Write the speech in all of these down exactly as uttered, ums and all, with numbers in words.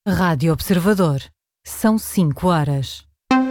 Rádio Observador. São cinco horas.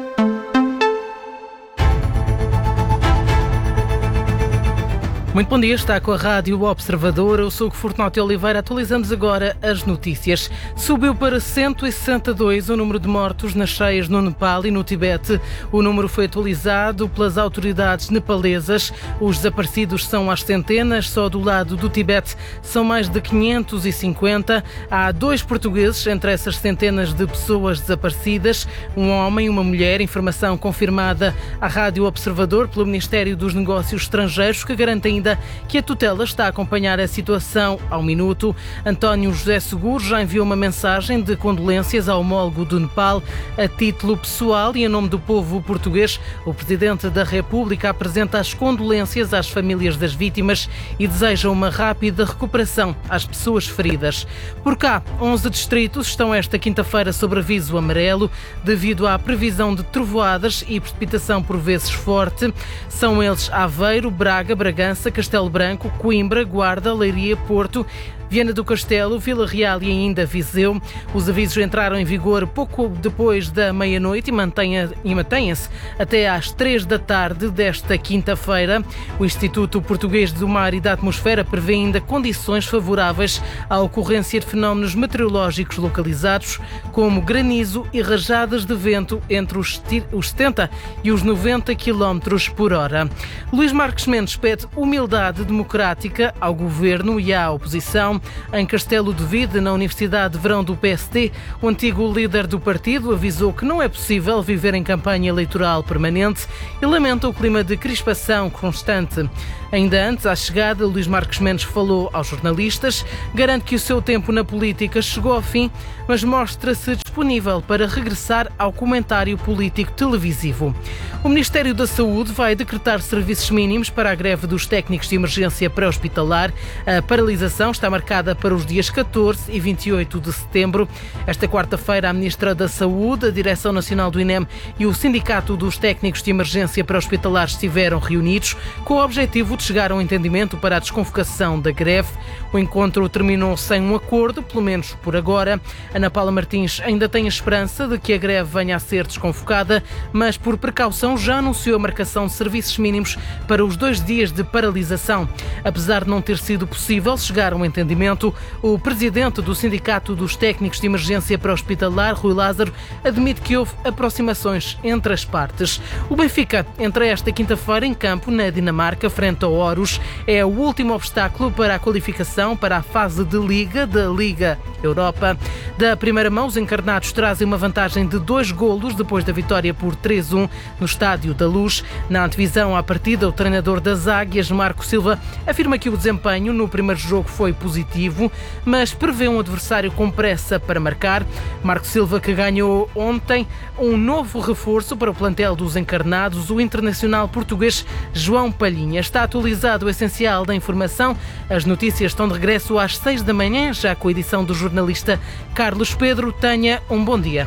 Muito bom dia, está com a Rádio Observador. Eu sou o Fortunato Oliveira. Atualizamos agora as notícias. Subiu para cento e sessenta e dois o número de mortos nas cheias no Nepal e no Tibete. O número foi atualizado pelas autoridades nepalesas. Os desaparecidos são às centenas. Só do lado do Tibete são mais de quinhentos e cinquenta. Há dois portugueses entre essas centenas de pessoas desaparecidas. Um homem e uma mulher. Informação confirmada à Rádio Observador pelo Ministério dos Negócios Estrangeiros, que garante ainda que a tutela está a acompanhar a situação ao minuto. António José Seguro já enviou uma mensagem de condolências ao homólogo do Nepal a título pessoal e em nome do povo português. O Presidente da República apresenta as condolências às famílias das vítimas e deseja uma rápida recuperação às pessoas feridas. Por cá, onze distritos estão esta quinta-feira sob aviso amarelo devido à previsão de trovoadas e precipitação por vezes forte. São eles Aveiro, Braga, Bragança, Castelo Branco, Coimbra, Guarda, Leiria, Porto, Viana do Castelo, Vila Real e ainda Viseu. Os avisos entraram em vigor pouco depois da meia-noite e mantêm-se até às três da tarde desta quinta-feira. O Instituto Português do Mar e da Atmosfera prevê ainda condições favoráveis à ocorrência de fenómenos meteorológicos localizados, como granizo e rajadas de vento entre os setenta e os noventa quilómetros por hora. Luís Marques Mendes pede humildade democrática ao governo e à oposição. Em Castelo de Vide, na Universidade de Verão do P S D, o antigo líder do partido avisou que não é possível viver em campanha eleitoral permanente e lamenta o clima de crispação constante. Ainda antes, à chegada, Luís Marques Mendes falou aos jornalistas, garante que o seu tempo na política chegou ao fim, mas mostra-se disponível para regressar ao comentário político televisivo. O Ministério da Saúde vai decretar serviços mínimos para a greve dos técnicos de emergência pré-hospitalar. A paralisação está marcada para os dias catorze e vinte e oito de setembro. Esta quarta-feira, a Ministra da Saúde, a Direção Nacional do I N E M e o Sindicato dos Técnicos de Emergência pré-hospitalar estiveram reunidos com o objetivo de chegar a um entendimento para a desconvocação da greve. O encontro terminou sem um acordo, pelo menos por agora. Ana Paula Martins ainda tem a esperança de que a greve venha a ser desconvocada, mas por precaução já anunciou a marcação de serviços mínimos para os dois dias de paralisação. Apesar de não ter sido possível chegar a um entendimento, o presidente do Sindicato dos Técnicos de Emergência pré-hospitalar, Rui Lázaro, admite que houve aproximações entre as partes. O Benfica entra esta quinta-feira em campo na Dinamarca, frente ao Aarhus. É o último obstáculo para a qualificação para a fase de Liga da Liga Europa. Da primeira mão, os encarnados trazem uma vantagem de dois golos depois da vitória por três a um no Estádio da Luz. Na antevisão à partida, o treinador das Águias, Marco Silva, afirma que o desempenho no primeiro jogo foi positivo, mas prevê um adversário com pressa para marcar. Marco Silva, que ganhou ontem um novo reforço para o plantel dos encarnados, o internacional português João Palhinha. Está atualizado o essencial da informação. As notícias estão de regresso às seis da manhã, já com a edição do jornalista Carlos Pedro. Tenha um bom dia.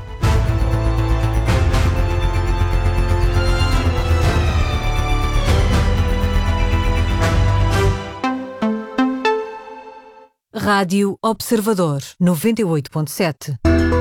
Rádio Observador, noventa e oito ponto sete.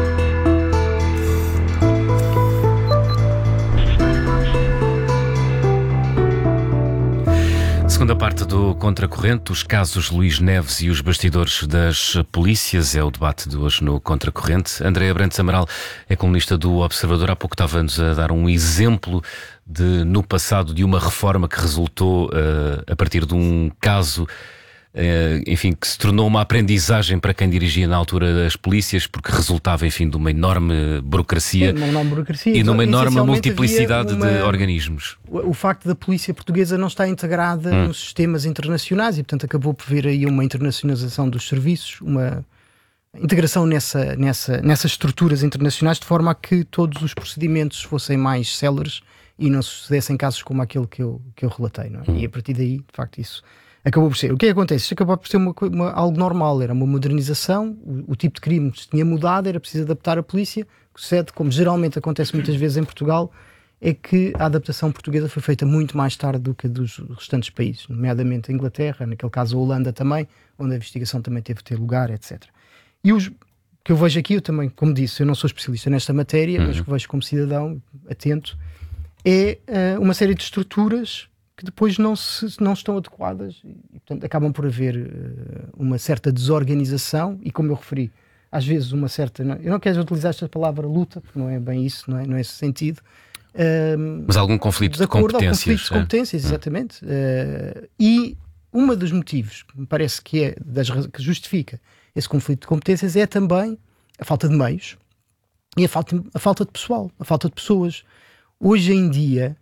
Segunda parte do Contracorrente, os casos Luís Neves e os bastidores das polícias, é o debate de hoje no Contracorrente. Andréa Brantes Amaral é colunista do Observador. Há pouco estava-nos a dar um exemplo de, no passado, de uma reforma que resultou uh, a partir de um caso Uh, enfim, que se tornou uma aprendizagem para quem dirigia na altura as polícias, porque resultava, enfim, de uma enorme burocracia, uma enorme burocracia e de uma enorme multiplicidade uma... de organismos. O, o facto da polícia portuguesa não estar integrada hum. nos sistemas internacionais e, portanto, acabou por vir aí uma internacionalização dos serviços, uma integração nessa, nessa, nessas estruturas internacionais, de forma a que todos os procedimentos fossem mais céleres e não sucedessem casos como aquele que eu, que eu relatei, não é? Hum. E a partir daí, de facto, isso acabou por ser. O que é que acontece? Isto acabou por ser uma, uma, algo normal, era uma modernização, o, o tipo de crime tinha mudado, era preciso adaptar a polícia. O que sucede, como geralmente acontece muitas vezes em Portugal, é que a adaptação portuguesa foi feita muito mais tarde do que a dos restantes países, nomeadamente a Inglaterra, naquele caso a Holanda também, onde a investigação também teve de ter lugar, etcétera. E os que eu vejo aqui, eu também, como disse, eu não sou especialista nesta matéria, uhum. mas que vejo como cidadão atento, é uh, uma série de estruturas que depois não, se, não estão adequadas e, portanto, acabam por haver uh, uma certa desorganização e, como eu referi, às vezes uma certa... Não, eu não quero utilizar esta palavra luta, porque não é bem isso, não é, não é esse sentido. Uh, mas algum conflito de, de competências. Conflito de competências, é. exatamente. Uh, e um dos motivos que me parece que, é das, que justifica esse conflito de competências é também a falta de meios e a falta, a falta de pessoal, a falta de pessoas. Hoje em dia,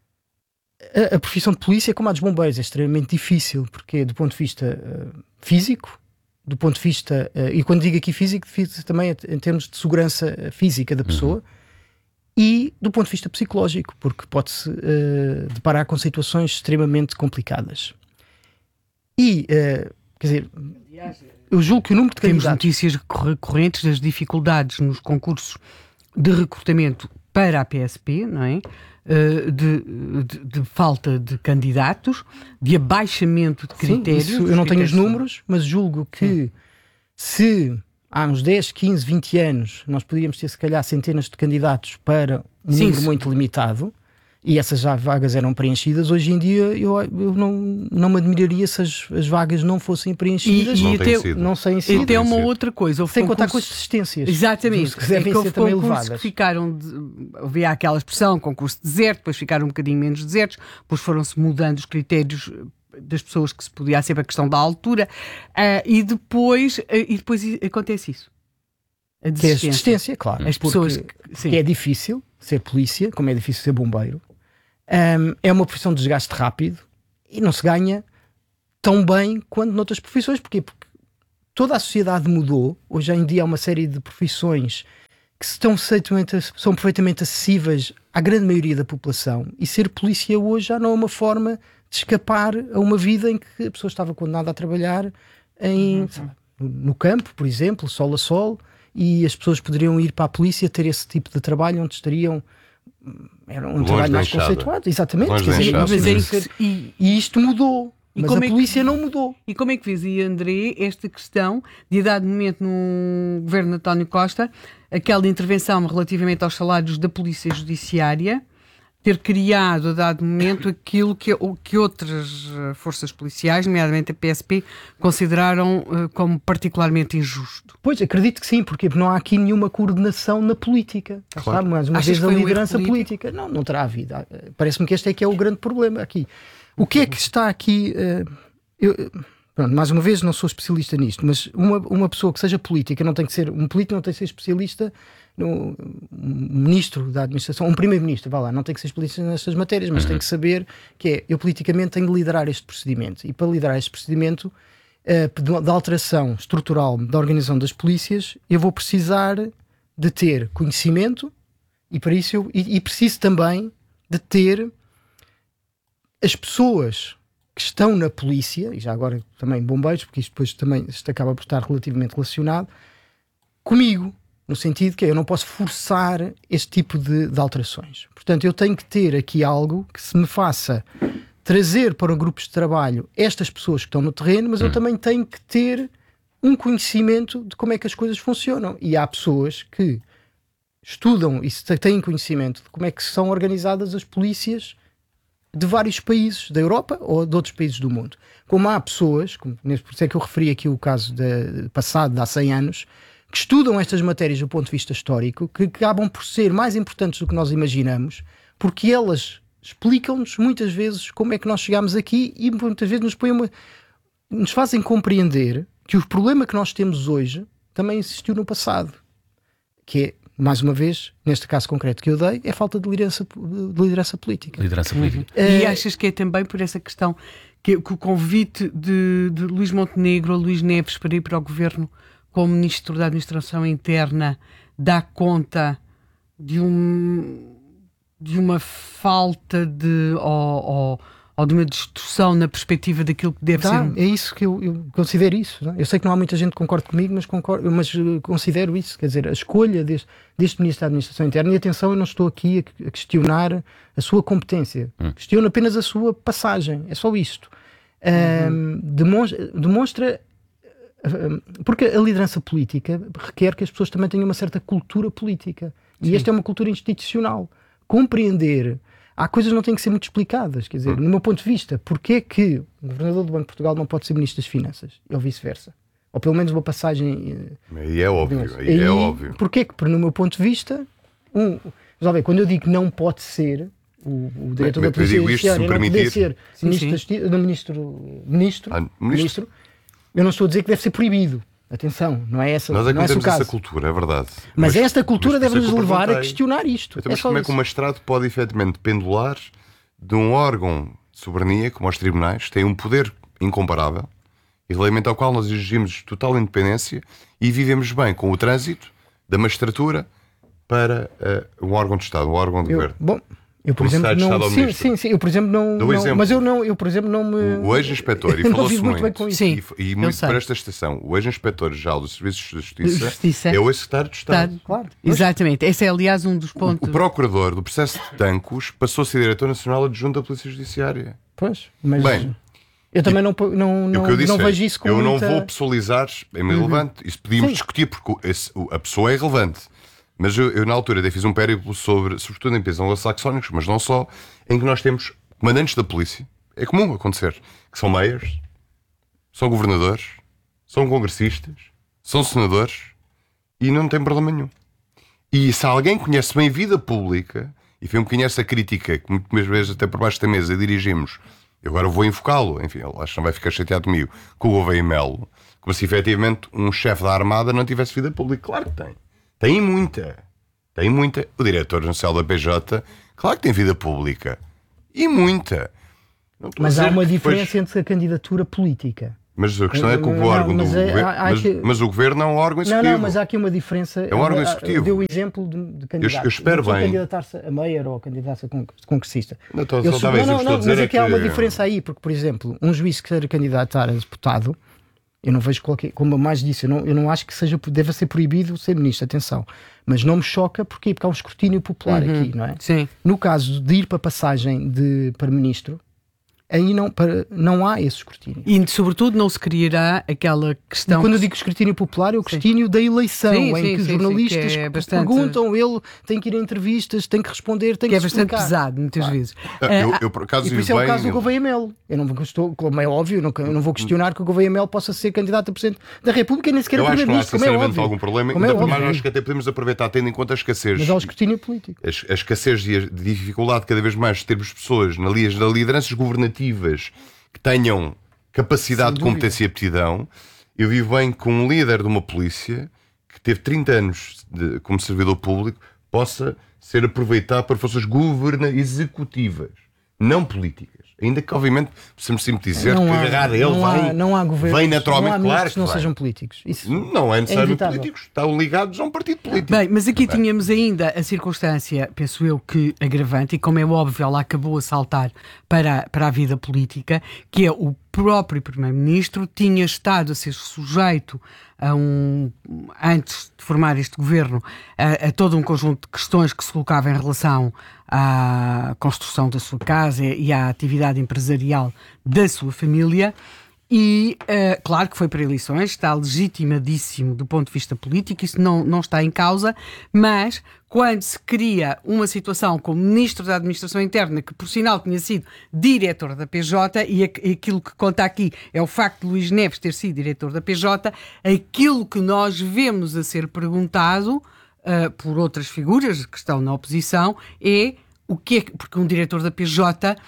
a, a profissão de polícia, como a dos bombeiros, é extremamente difícil, porque do ponto de vista uh, físico, do ponto de vista, uh, e quando digo aqui físico, também em termos de segurança física da pessoa, uhum. e do ponto de vista psicológico, porque pode-se uh, deparar com situações extremamente complicadas. E, uh, quer dizer, eu julgo que o número de Temos candidatos... notícias recorrentes das dificuldades nos concursos de recrutamento para a P S P, não é? Uh, de, de, de falta de candidatos, de abaixamento de critérios. Sim, isso, eu não tenho os números, mas julgo que Sim. se há uns dez, quinze, vinte anos nós podíamos ter se calhar centenas de candidatos para um Sim, número muito limitado, e essas já vagas eram preenchidas, hoje em dia eu, eu não, não me admiraria se as, as vagas não fossem preenchidas. E, e até, não sei se até uma outra coisa. Sem concursos... contar com as desistências. Exatamente. Que devem é que ser também concursos elevadas. Que ficaram, de, havia aquela expressão, concurso deserto, depois ficaram um bocadinho menos desertos, depois foram-se mudando os critérios das pessoas que se podia, sempre a questão da altura, uh, e, depois, uh, e depois acontece isso. A desistência. Que é a desistência, claro. As pessoas que, que é difícil ser polícia, como é difícil ser bombeiro. Um, é uma profissão de desgaste rápido e não se ganha tão bem quanto noutras profissões. Porquê? Porque toda a sociedade mudou. Hoje em dia há uma série de profissões que estão, são perfeitamente acessíveis à grande maioria da população, e ser polícia hoje já não é uma forma de escapar a uma vida em que a pessoa estava condenada a trabalhar em, uhum. sabe, no campo, por exemplo, sol a sol, e as pessoas poderiam ir para a polícia ter esse tipo de trabalho onde estariam... Era um Longe trabalho mais deixada. conceituado, exatamente. Longe Quer dizer, deixada. mas é ser, e, e isto mudou, e mas a é polícia que, não mudou. E como é que vês aí, André, esta questão de, a dado momento no governo de António Costa, aquela intervenção relativamente aos salários da Polícia Judiciária, ter criado, a dado momento, aquilo que, que outras forças policiais, nomeadamente a P S P, consideraram uh, como particularmente injusto? Pois, acredito que sim, porque não há aqui nenhuma coordenação na política. Claro. Sabe, mais uma Achas vez a liderança um política? Não, não terá havido. Parece-me que este é que é o grande problema aqui. O que é que está aqui... Uh, eu, pronto, mais uma vez, não sou especialista nisto, mas uma, uma pessoa que seja política não tem que ser... Um político não tem que ser especialista... No, um ministro da administração, um primeiro-ministro, vá lá, não tem que ser especialista nestas matérias, mas uhum. tem que saber que é, eu politicamente tenho de liderar este procedimento, e para liderar este procedimento uh, de alteração estrutural da organização das polícias, eu vou precisar de ter conhecimento, e para isso eu, e, e preciso também de ter as pessoas que estão na polícia, e já agora também bombeiros, porque isto depois também isto acaba por estar relativamente relacionado, comigo. No sentido que eu não posso forçar este tipo de, de alterações. Portanto, eu tenho que ter aqui algo que se me faça trazer para grupos de trabalho estas pessoas que estão no terreno, mas eu também tenho que ter um conhecimento de como é que as coisas funcionam. E há pessoas que estudam e têm conhecimento de como é que são organizadas as polícias de vários países da Europa ou de outros países do mundo. Como há pessoas, como, por isso é que eu referi aqui o caso de, passado, de há cem anos, que estudam estas matérias do ponto de vista histórico, que acabam por ser mais importantes do que nós imaginamos, porque elas explicam-nos muitas vezes como é que nós chegámos aqui e muitas vezes nos, põem uma, nos fazem compreender que o problema que nós temos hoje também existiu no passado, que é, mais uma vez, neste caso concreto que eu dei, é falta de liderança, de liderança política. Liderança política. Uhum. E achas que é também por essa questão que, que o convite de, de Luís Montenegro a Luís Neves para ir para o governo como Ministro da Administração Interna dá conta de, um, de uma falta de ou, ou, ou de uma destruição na perspectiva daquilo que deve tá, ser? É isso que eu, eu considero isso. Não é? Eu sei que não há muita gente que concorde comigo, mas, concordo, mas considero isso. Quer dizer, a escolha deste, deste Ministro da Administração Interna, e atenção, eu não estou aqui a, a questionar a sua competência. Hum. Questiono apenas a sua passagem. É só isto. Um, uhum. demonstra, demonstra porque a liderança política requer que as pessoas também tenham uma certa cultura política. E esta é uma cultura institucional. Compreender... Há coisas que não têm que ser muito explicadas. Quer dizer, no meu ponto de vista, porquê é que o governador do Banco de Portugal não pode ser ministro das Finanças? Ou vice-versa? Ou pelo menos uma passagem... Aí é óbvio. Aí é óbvio. Porquê que, no meu ponto de vista, um, já bem, quando eu digo que não pode ser... O, o diretor Bem, da Polícia Judiciária não poder ser sim, ministro, sim. da Justiça, não, ministro, ministro, Ah, ministro. ministro, eu não estou a dizer que deve ser proibido. Atenção, não é essa, Nós é que não não é esse o temos caso. essa cultura, é verdade. Mas, mas esta cultura mas por deve-nos isso é que eu levar a perguntei. questionar isto. Então, É mas só como é isso. que o magistrado pode efetivamente pendular de um órgão de soberania, como os tribunais, que tem um poder incomparável e relativamente ao qual nós exigimos total independência e vivemos bem com o trânsito da magistratura para uh, um órgão de Estado, um órgão de Eu, governo. bom, eu por Como exemplo Secretário de não, Estado ao sim, Ministro. sim, sim, eu por exemplo não, Dou não exemplo. mas eu não, eu por exemplo não me O ex-inspetor, e eu não falou-se vivo muito bem muito, com isso. Sim. e, e eu muito sei. para esta estação, o ex-inspetor-geral dos Serviços de Justiça, Justiça. é o ex-secretário de Estado. Está- Claro. Exatamente. Esse é, aliás, um dos pontos. O procurador do processo de Tancos passou a ser diretor nacional adjunto da Polícia Judiciária. Pois, mas Bem, eu também não não E o não, que eu disse não é, vejo isso com eu muita... não vou pessoalizar, é-me irrelevante. Isso podíamos Sim. discutir porque o- esse- o- a pessoa é relevante. Mas eu, eu, na altura, até fiz um périplo sobre, sobretudo em países anglo-saxónicos, mas não só, em que nós temos comandantes da polícia. É comum acontecer. Que são mayors, são governadores, são congressistas, são senadores e não tem problema nenhum. E se alguém conhece bem a vida pública, e foi um bocadinho essa crítica que muitas vezes até por baixo da mesa dirigimos, eu agora vou enfocá-lo, enfim, ele acho que não vai ficar chateado comigo, com o Gouveia Melo, como se efetivamente um chefe da Armada não tivesse vida pública. Claro que tem. Tem muita. Tem muita. O diretor nacional da P J, claro que tem vida pública. E muita. Não estou a Mas há dizer uma que diferença depois- entre a candidatura política. Mas a questão é que o Não, órgão mas do é- governo. há- há Mas, que- mas o governo é um órgão Não, executivo. não, mas há aqui uma diferença. É um órgão executivo. Deu o exemplo de, de candidato. eu espero Não bem. candidatar-se a mayor ou candidatar-se a con- congressista. Não, estou- Eu só sou- estava a não, dizer, não, estou a não, dizer mas é aqui há uma que- diferença aí, porque, por exemplo, um juiz que queira candidatar a deputado, eu não vejo qualquer. Como eu mais disse, eu não, eu não acho que seja, deva ser proibido ser ministro, atenção. Mas não me choca porquê? Porque há um escrutínio popular Uhum. aqui, não é? Sim. No caso de ir para passagem de, para ministro, aí não, para, não há esse escrutínio. E, sobretudo, não se criará aquela questão. Quando eu digo escrutínio popular, é o escrutínio da eleição, Sim, em sim, que os sim, jornalistas sim, que é que bastante- perguntam, ele tem que ir a entrevistas, tem que responder, tem que que, é bastante explicar. pesado, muitas vezes. Ah, eu, eu, por acaso, E por vi isso é o bem. caso do Gouveia Melo. Eu não estou, como é óbvio, eu não, eu não vou questionar que o Gouveia Melo possa ser candidato a Presidente da República e nem sequer a Eu acho que não há Primeiro-Ministro, como é sinceramente óbvio. algum problema. Como é Ainda por mais, óbvio. acho que até podemos aproveitar, tendo em conta a escassez. Mas há o escrutínio político. A, a escassez e a dificuldade cada vez mais de termos pessoas na, li- na lideranças governativas que tenham capacidade, Sem competência e aptidão. Eu vivo bem com um líder de uma polícia que teve trinta anos de- como servidor público possa ser aproveitado para funções governa executivas, não políticas. Ainda que, obviamente, possamos sempre dizer Não que há, agarrado a ele não há, vem, não há governos, vem naturalmente, não há claro ministros que não vai. sejam políticos. Isso Não é necessário inevitável. políticos, estão ligados a um partido político. Bem, mas aqui tínhamos ainda a circunstância, penso eu, que agravante, e como é óbvio, ela acabou a saltar para, para a vida política, que é o próprio Primeiro-Ministro tinha estado a ser sujeito a um, antes de formar este governo, a, a todo um conjunto de questões que se colocavam em relação à construção da sua casa e à atividade empresarial da sua família. E, uh, claro que foi para eleições, está legitimadíssimo do ponto de vista político, isso não, não está em causa, mas quando se cria uma situação como Ministro da Administração Interna, que por sinal tinha sido diretor da P J, e aquilo que conta aqui é o facto de Luís Neves ter sido diretor da P J, aquilo que nós vemos a ser perguntado uh, por outras figuras que estão na oposição é o que é que, porque um diretor da P J...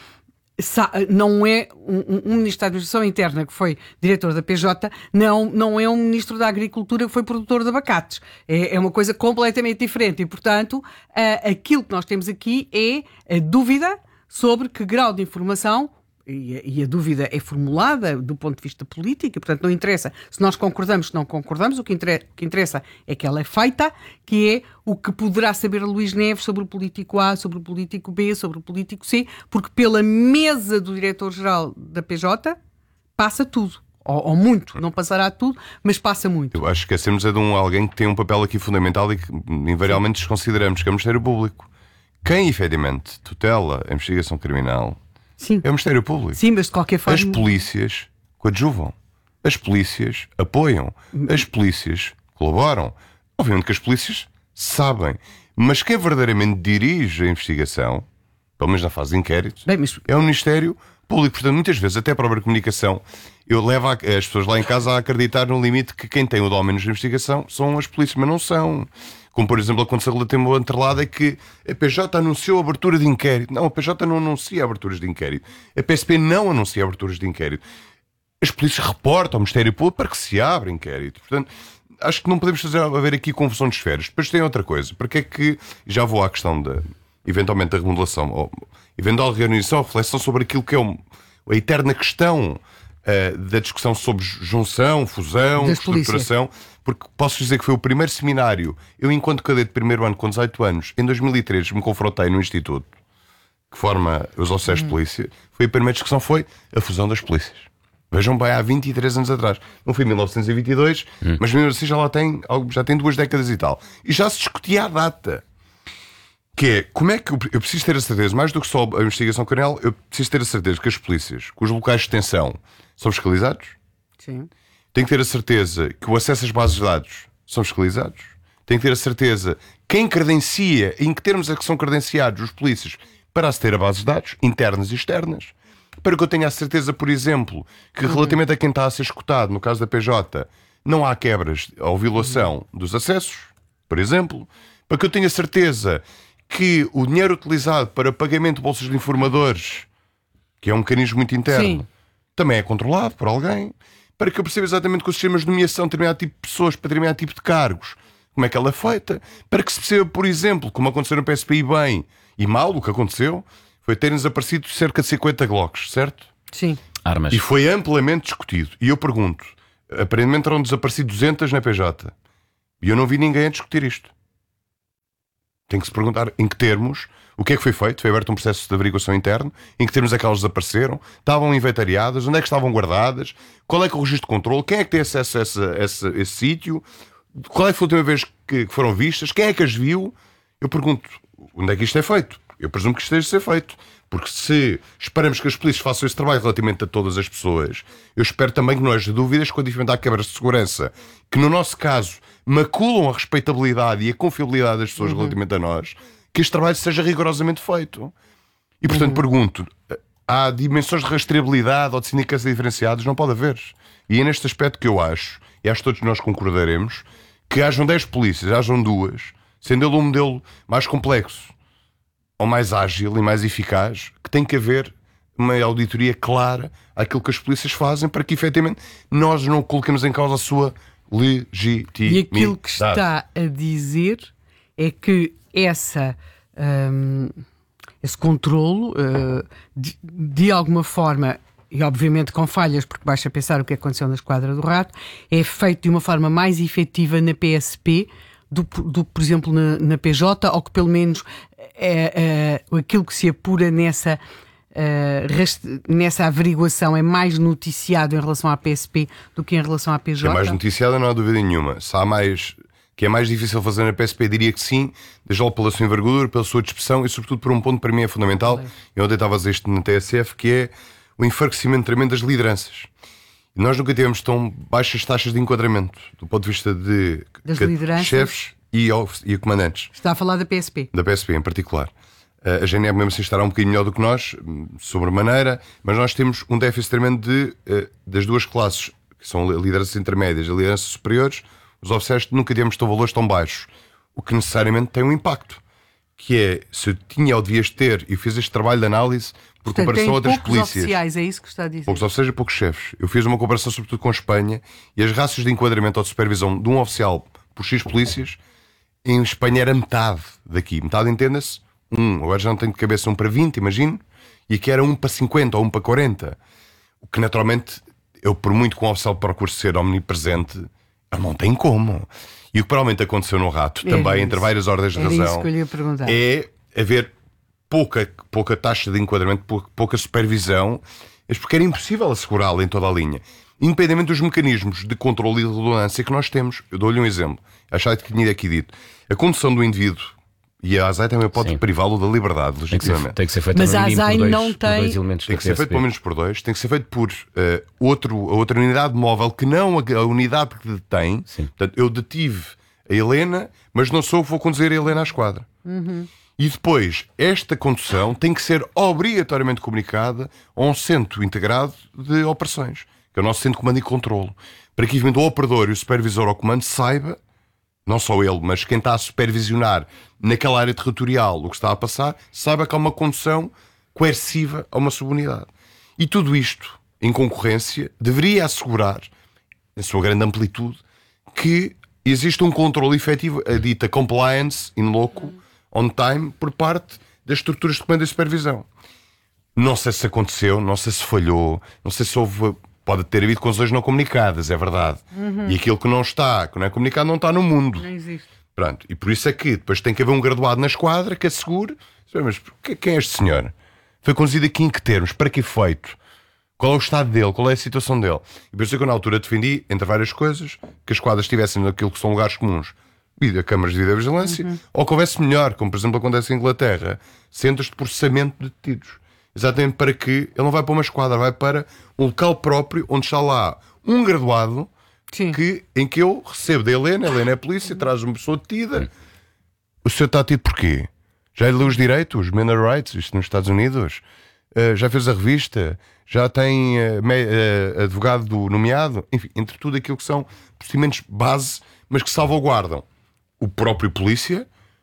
não é um, um ministro da Administração Interna que foi diretor da P J, não, não é um ministro da Agricultura que foi produtor de abacates. É, é uma coisa completamente diferente e, portanto, uh, aquilo que nós temos aqui é a dúvida sobre que grau de informação, e a, e a dúvida é formulada do ponto de vista político, e, portanto, não interessa se nós concordamos, se não concordamos, o que, inter, o que interessa é que ela é feita, que é o que poderá saber Luís Neves sobre o político A, sobre o político B, sobre o político C, porque pela mesa do diretor-geral da P J passa tudo. Ou, ou muito, não passará tudo, mas passa muito. Eu acho que esquecemos é de um, alguém que tem um papel aqui fundamental e que invariavelmente desconsideramos, que é o Ministério Público. Quem, efetivamente, tutela a investigação criminal Sim. é o Ministério Público. Sim, mas de qualquer forma... As polícias coadjuvam. As polícias apoiam, as polícias colaboram. Obviamente que as polícias sabem, mas quem verdadeiramente dirige a investigação, pelo menos na fase de inquérito, Bem, mas... é o Ministério Público. Portanto, muitas vezes, até a própria comunicação, eu levo a, as pessoas lá em casa a acreditar no limite que quem tem o domínio de investigação são as polícias, mas não são. Como, por exemplo, aconteceu relativamente ao entrelado, é que a P J anunciou a abertura de inquérito. Não, a P J não anuncia aberturas de inquérito. A P S P não anuncia aberturas de inquérito. As polícias reportam ao Ministério Público para que se abra inquérito. Portanto, acho que não podemos fazer haver aqui confusão de esferas. Depois tem outra coisa. Porque é que, já vou à questão da, eventualmente, da remodelação, ou eventual reunião, reflexão sobre aquilo que é um, a eterna questão uh, da discussão sobre junção, fusão, das estruturação. Polícias. Porque posso dizer que foi o primeiro seminário. Eu, enquanto cadete de primeiro ano, com dezoito anos, em dois mil e três, me confrontei no Instituto que forma os oficiais hum. de polícia. Foi a primeira discussão, foi a fusão das polícias. Vejam bem, há vinte e três anos atrás. Não foi em mil novecentos e vinte e dois, hum. mas mesmo assim já lá tem, já tem duas décadas e tal. E já se discutia a data. Que é, como é que eu, eu preciso ter a certeza, mais do que só a investigação criminal, eu preciso ter a certeza que as polícias, que os locais de detenção são fiscalizados. Sim. Tenho que ter a certeza que o acesso às bases de dados são fiscalizados. Tenho que ter a certeza quem credencia, em que termos é que são credenciados os polícias para aceder a bases de dados, internas e externas. Para que eu tenha a certeza, por exemplo, que relativamente a quem está a ser escutado, no caso da P J, não há quebras ou violação dos acessos, por exemplo. Para que eu tenha certeza que o dinheiro utilizado para pagamento de bolsas de informadores, que é um mecanismo muito interno, Sim. também é controlado por alguém. Para que eu perceba exatamente que os sistemas de nomeação de determinado tipo de pessoas para determinado tipo de cargos, como é que ela é feita. Para que se perceba, por exemplo, como aconteceu no P S P I bem e mal, o que aconteceu foi terem desaparecido cerca de cinquenta Glocks, certo? Sim. Armas. E foi amplamente discutido. E eu pergunto, aparentemente terão desaparecido duzentas na P J. E eu não vi ninguém a discutir isto. Tem que se perguntar em que termos, o que é que foi feito? Foi aberto um processo de averiguação interno, em que termos é que elas desapareceram, estavam inventariadas, onde é que estavam guardadas, qual é que é o registro de controle, quem é que tem acesso a esse, esse, esse sítio, qual é que foi a última vez que, que foram vistas, quem é que as viu? Eu pergunto, onde é que isto é feito? Eu presumo que isto esteja a ser feito. Porque se esperamos que as polícias façam esse trabalho relativamente a todas as pessoas, eu espero também que não haja dúvidas quando enfrentar quebras de segurança, que no nosso caso maculam a respeitabilidade e a confiabilidade das pessoas uhum. relativamente a nós, que este trabalho seja rigorosamente feito. E portanto uhum. pergunto, há dimensões de rastreabilidade ou de sindicância diferenciados? Não pode haver. E é neste aspecto que eu acho, e acho que todos nós concordaremos, que hajam dez polícias, hajam duas, sendo ele um modelo mais complexo, ou mais ágil e mais eficaz, que tem que haver uma auditoria clara àquilo que as polícias fazem para que, efetivamente, nós não coloquemos em causa a sua legitimidade. E aquilo que está a dizer é que essa, hum, esse controlo, uh, de, de alguma forma, e obviamente com falhas, porque basta pensar o que aconteceu na Esquadra do Rato, é feito de uma forma mais efetiva na P S P do que, por exemplo, na, na P J, ou que pelo menos é, é, aquilo que se apura nessa, é, nessa averiguação é mais noticiado em relação à P S P do que em relação à P J? É mais noticiada, não há dúvida nenhuma. Se há mais, que é mais difícil fazer na P S P, diria que sim, desde logo pela sua envergadura, pela sua dispersão e sobretudo por um ponto que para mim é fundamental, e ontem estava a dizer isto na T S F, que é o enfraquecimento tremendo das lideranças. Nós nunca tivemos tão baixas taxas de enquadramento do ponto de vista de chefes e, e comandantes. Está a falar da P S P? Da P S P em particular. A G N E B mesmo assim estará um bocadinho melhor do que nós, sobremaneira, mas nós temos um déficit tremendo de, das duas classes, que são lideranças intermédias e lideranças superiores. Os oficiais nunca tivemos tão valores tão baixos, o que necessariamente tem um impacto, que é, se eu tinha ou devias ter, e fiz este trabalho de análise por Portanto, comparação a outras poucos polícias. Oficiais, é isso que está a dizer? Poucos oficiais e poucos chefes. Eu fiz uma comparação sobretudo com a Espanha, e as rácios de enquadramento ou de supervisão de um oficial por X polícias, em Espanha era metade daqui. Metade, entenda-se, um, agora já não tenho de cabeça um para vinte, imagino, e aqui era um para cinquenta ou um para quarenta. O que naturalmente, eu por muito que um oficial procure ser omnipresente, ele não tem como. E o que provavelmente aconteceu no Rato, era também isso. entre várias ordens de era razão, isso que eu lhe ia perguntar. é haver pouca, pouca taxa de enquadramento, pouca, pouca supervisão, mas porque era impossível assegurá-la em toda a linha. Independentemente dos mecanismos de controle e de redundância que nós temos. Eu dou-lhe um exemplo. Achava que tinha aqui dito. A condução do indivíduo E a ASAI também pode Sim. privá-lo da liberdade, Tem que, ser, legitimamente. tem que ser feito Mas no a mínimo ASAI por dois, não por tem- dois elementos Tem da que ser feito P S P. pelo menos por dois, tem que ser feito por uh, outro, a outra unidade móvel que não a, a unidade que detém. Sim. Portanto, eu detive a Helena, mas não sou eu que vou conduzir a Helena à esquadra. Uhum. E depois, esta condução tem que ser obrigatoriamente comunicada a um centro integrado de operações, que é o nosso centro de comando e controlo, para que eventualmente o operador e o supervisor ao comando saiba, não só ele, mas quem está a supervisionar naquela área territorial o que está a passar, saiba que há uma condução coerciva a uma subunidade. E tudo isto, em concorrência, deveria assegurar, na sua grande amplitude, que existe um controle efetivo, a dita compliance in loco, on time, por parte das estruturas de comando e supervisão. Não sei se aconteceu, não sei se falhou, não sei se houve... Pode ter havido conclusões não comunicadas, é verdade. Uhum. E aquilo que não está, que não é comunicado, não está no mundo. Não existe. Pronto. E por isso é que depois tem que haver um graduado na esquadra que assegure. Mas quem é este senhor? Foi conduzido aqui em que termos? Para que efeito? Qual é o estado dele? Qual é a situação dele? E por isso é que eu na altura defendi, entre várias coisas, que as esquadras estivessem naquilo que são lugares comuns, câmaras de videovigilância, uhum. ou que houvesse melhor, como por exemplo acontece em Inglaterra, centros de processamento de detidos. Exatamente para que ele não vai para uma esquadra, vai para um local próprio onde está lá um graduado que, em que eu recebo da Helena, a Helena é a polícia, traz uma pessoa detida. O senhor está detido porquê? Já leu os direitos, os Human Rights, isto nos Estados Unidos? Uh, já fez a revista? Já tem uh, me, uh, advogado nomeado? Enfim, entre tudo aquilo que são procedimentos base, mas que salvaguardam o próprio polícia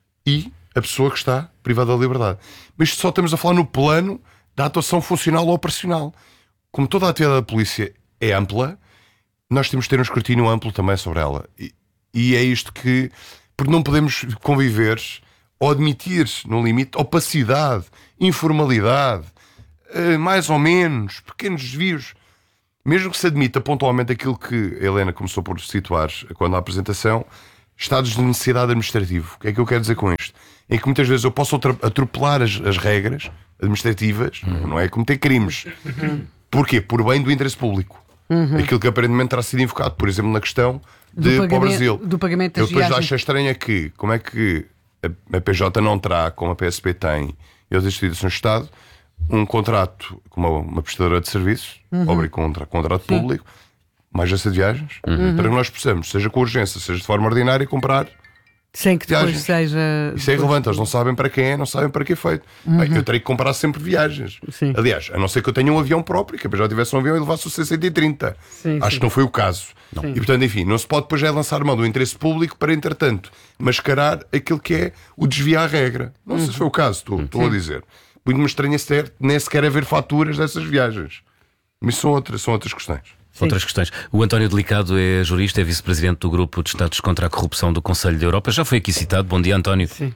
e a pessoa que está privada da liberdade. Mas só estamos a falar no plano da atuação funcional ou operacional. Como toda a atividade da polícia é ampla, nós temos de ter um escrutínio amplo também sobre ela. E, e é isto que... Porque não podemos conviver ou admitir, no limite, opacidade, informalidade, mais ou menos, pequenos desvios. Mesmo que se admita pontualmente aquilo que a Helena começou por situar quando na apresentação, estados de necessidade administrativa. O que é que eu quero dizer com isto? Em que muitas vezes eu posso atropelar as, as regras administrativas, uhum. não é cometer crimes. Uhum. Porquê? Por bem do interesse público. Uhum. Aquilo que aparentemente terá sido invocado, por exemplo, na questão de para o Brasil. Do pagamento das eu depois viagens. acho estranho é que, como é que a, a P J não terá, como a P S P tem, e outras instituições de Estado, um contrato com uma, uma prestadora de serviços, uhum. obriga contra contrato Sim. público, uma agência de viagens, uhum. para que nós possamos, seja com urgência, seja de forma ordinária, comprar sem que depois viagens. seja... Isso é irrelevante, eles não sabem para quem é, não sabem para que é feito. Uhum. Bem, eu terei que comprar sempre viagens. Sim. Aliás, a não ser que eu tenha um avião próprio, que a P J tivesse um avião e levasse o C cento e trinta. Sim, Acho sim. que não foi o caso. Não. E portanto, enfim, não se pode depois já lançar mão do interesse público para, entretanto, mascarar aquilo que é o desvio à regra. Não uhum. sei se foi o caso, estou, estou a dizer. Muito me estranha sequer, nem sequer haver faturas dessas viagens. Mas são outras, são outras questões. Sim. Outras questões. O António Delicado é jurista, é vice-presidente do Grupo de Estados contra a Corrupção do Conselho da Europa. Já foi aqui citado. Bom dia, António. Sim.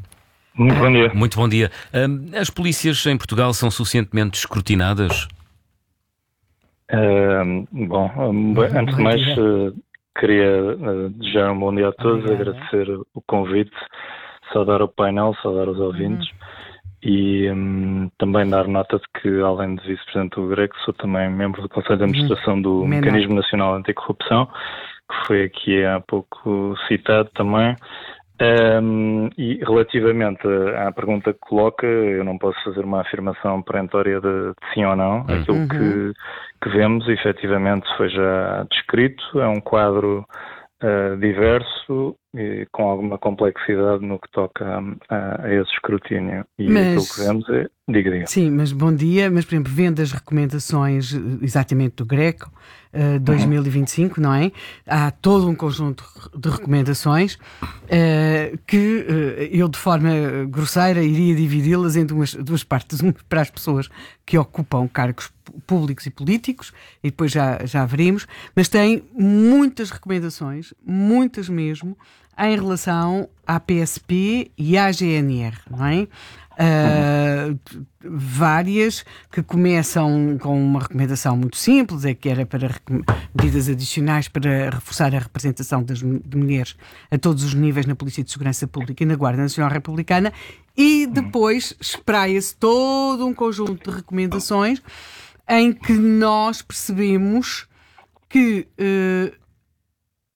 Muito bom dia. Muito bom dia. As polícias em Portugal são suficientemente escrutinadas? Uh, bom, antes de mais, uh, queria uh, desejar um bom dia a todos, Obrigado. agradecer o convite, saudar o painel, saudar os ouvintes. Uhum. E um, também dar nota de que, além de vice-presidente do Greco, sou também membro do Conselho de Administração uhum. do Menor. Mecanismo Nacional Anticorrupção, que foi aqui há pouco citado também. Um, e relativamente à pergunta que coloca, eu não posso fazer uma afirmação perentória de, de sim ou não. Uhum. Aquilo que, que vemos, efetivamente, foi já descrito. É um quadro uh, diverso e com alguma complexidade no que toca a, a esse escrutínio. E mas, aquilo que vemos é... Diga, diga. Sim, mas bom dia. Mas, por exemplo, vendo as recomendações exatamente do Greco, uh, dois mil e vinte e cinco, uhum. não é? Há todo um conjunto de recomendações uh, que uh, eu, de forma grosseira, iria dividi-las em duas, duas partes. Uma para as pessoas que ocupam cargos públicos e políticos, e depois já, já veremos, mas tem muitas recomendações, muitas mesmo, em relação à P S P e à G N R, não é? Uh, várias que começam com uma recomendação muito simples, é que era para medidas adicionais para reforçar a representação das, de mulheres a todos os níveis na Polícia de Segurança Pública e na Guarda Nacional Republicana, e depois espraia-se todo um conjunto de recomendações em que nós percebemos que uh,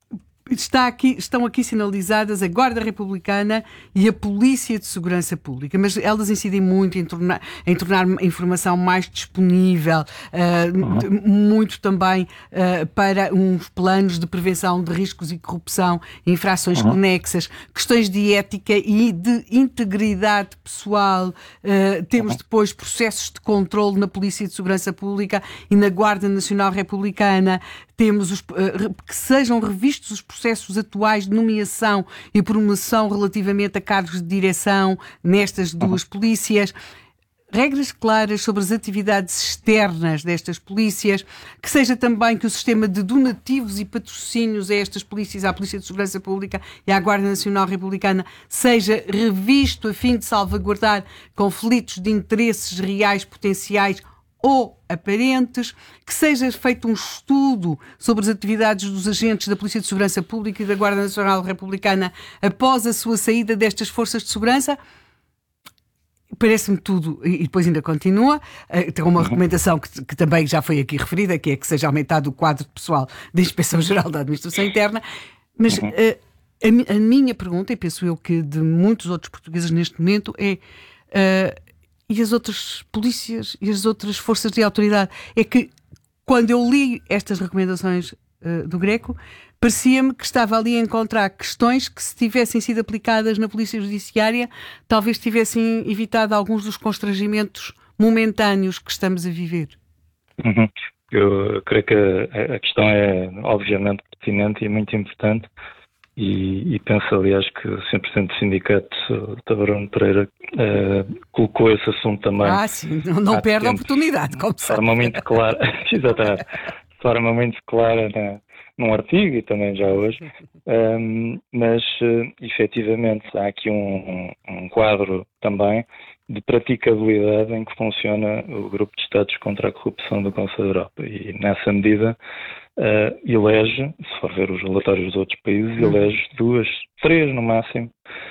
Está aqui, estão aqui sinalizadas a Guarda Republicana e a Polícia de Segurança Pública, mas elas incidem muito em tornar, em tornar a informação mais disponível, uh, uhum. muito também uh, para uns planos de prevenção de riscos e corrupção, infrações uhum. conexas, questões de ética e de integridade pessoal. Uh, temos uhum. depois processos de controle na Polícia de Segurança Pública e na Guarda Nacional Republicana. Temos os, uh, que sejam revistos os processos atuais de nomeação e promoção relativamente a cargos de direção nestas duas polícias. Regras claras sobre as atividades externas destas polícias, que seja também que o sistema de donativos e patrocínios a estas polícias, à Polícia de Segurança Pública e à Guarda Nacional Republicana, seja revisto a fim de salvaguardar conflitos de interesses reais potenciais ou aparentes, que seja feito um estudo sobre as atividades dos agentes da Polícia de Segurança Pública e da Guarda Nacional Republicana após a sua saída destas forças de segurança. Parece-me tudo, e depois ainda continua, tem uma recomendação que, que também já foi aqui referida, que é que seja aumentado o quadro de pessoal da Inspeção-Geral da Administração Interna, mas uhum. a, a minha pergunta, e penso eu que de muitos outros portugueses neste momento, é... Uh, e as outras polícias e as outras forças de autoridade? É que, quando eu li estas recomendações uh, do Greco, parecia-me que estava ali a encontrar questões que, se tivessem sido aplicadas na Polícia Judiciária, talvez tivessem evitado alguns dos constrangimentos momentâneos que estamos a viver. Uhum. Eu creio que a, a questão é, obviamente, pertinente e muito importante. E, e penso, aliás, que o senhor Presidente do Sindicato, Tabarão Pereira, uh, colocou esse assunto também. Ah, sim, não, não perde a oportunidade, como de forma muito clara, exatamente, de forma muito clara na, num artigo e também já hoje, um, mas uh, efetivamente há aqui um, um quadro também de praticabilidade em que funciona o Grupo de Estados contra a Corrupção do Conselho da Europa e, nessa medida, Uh, elege, se for ver os relatórios dos outros países, uhum. elege duas, três no máximo,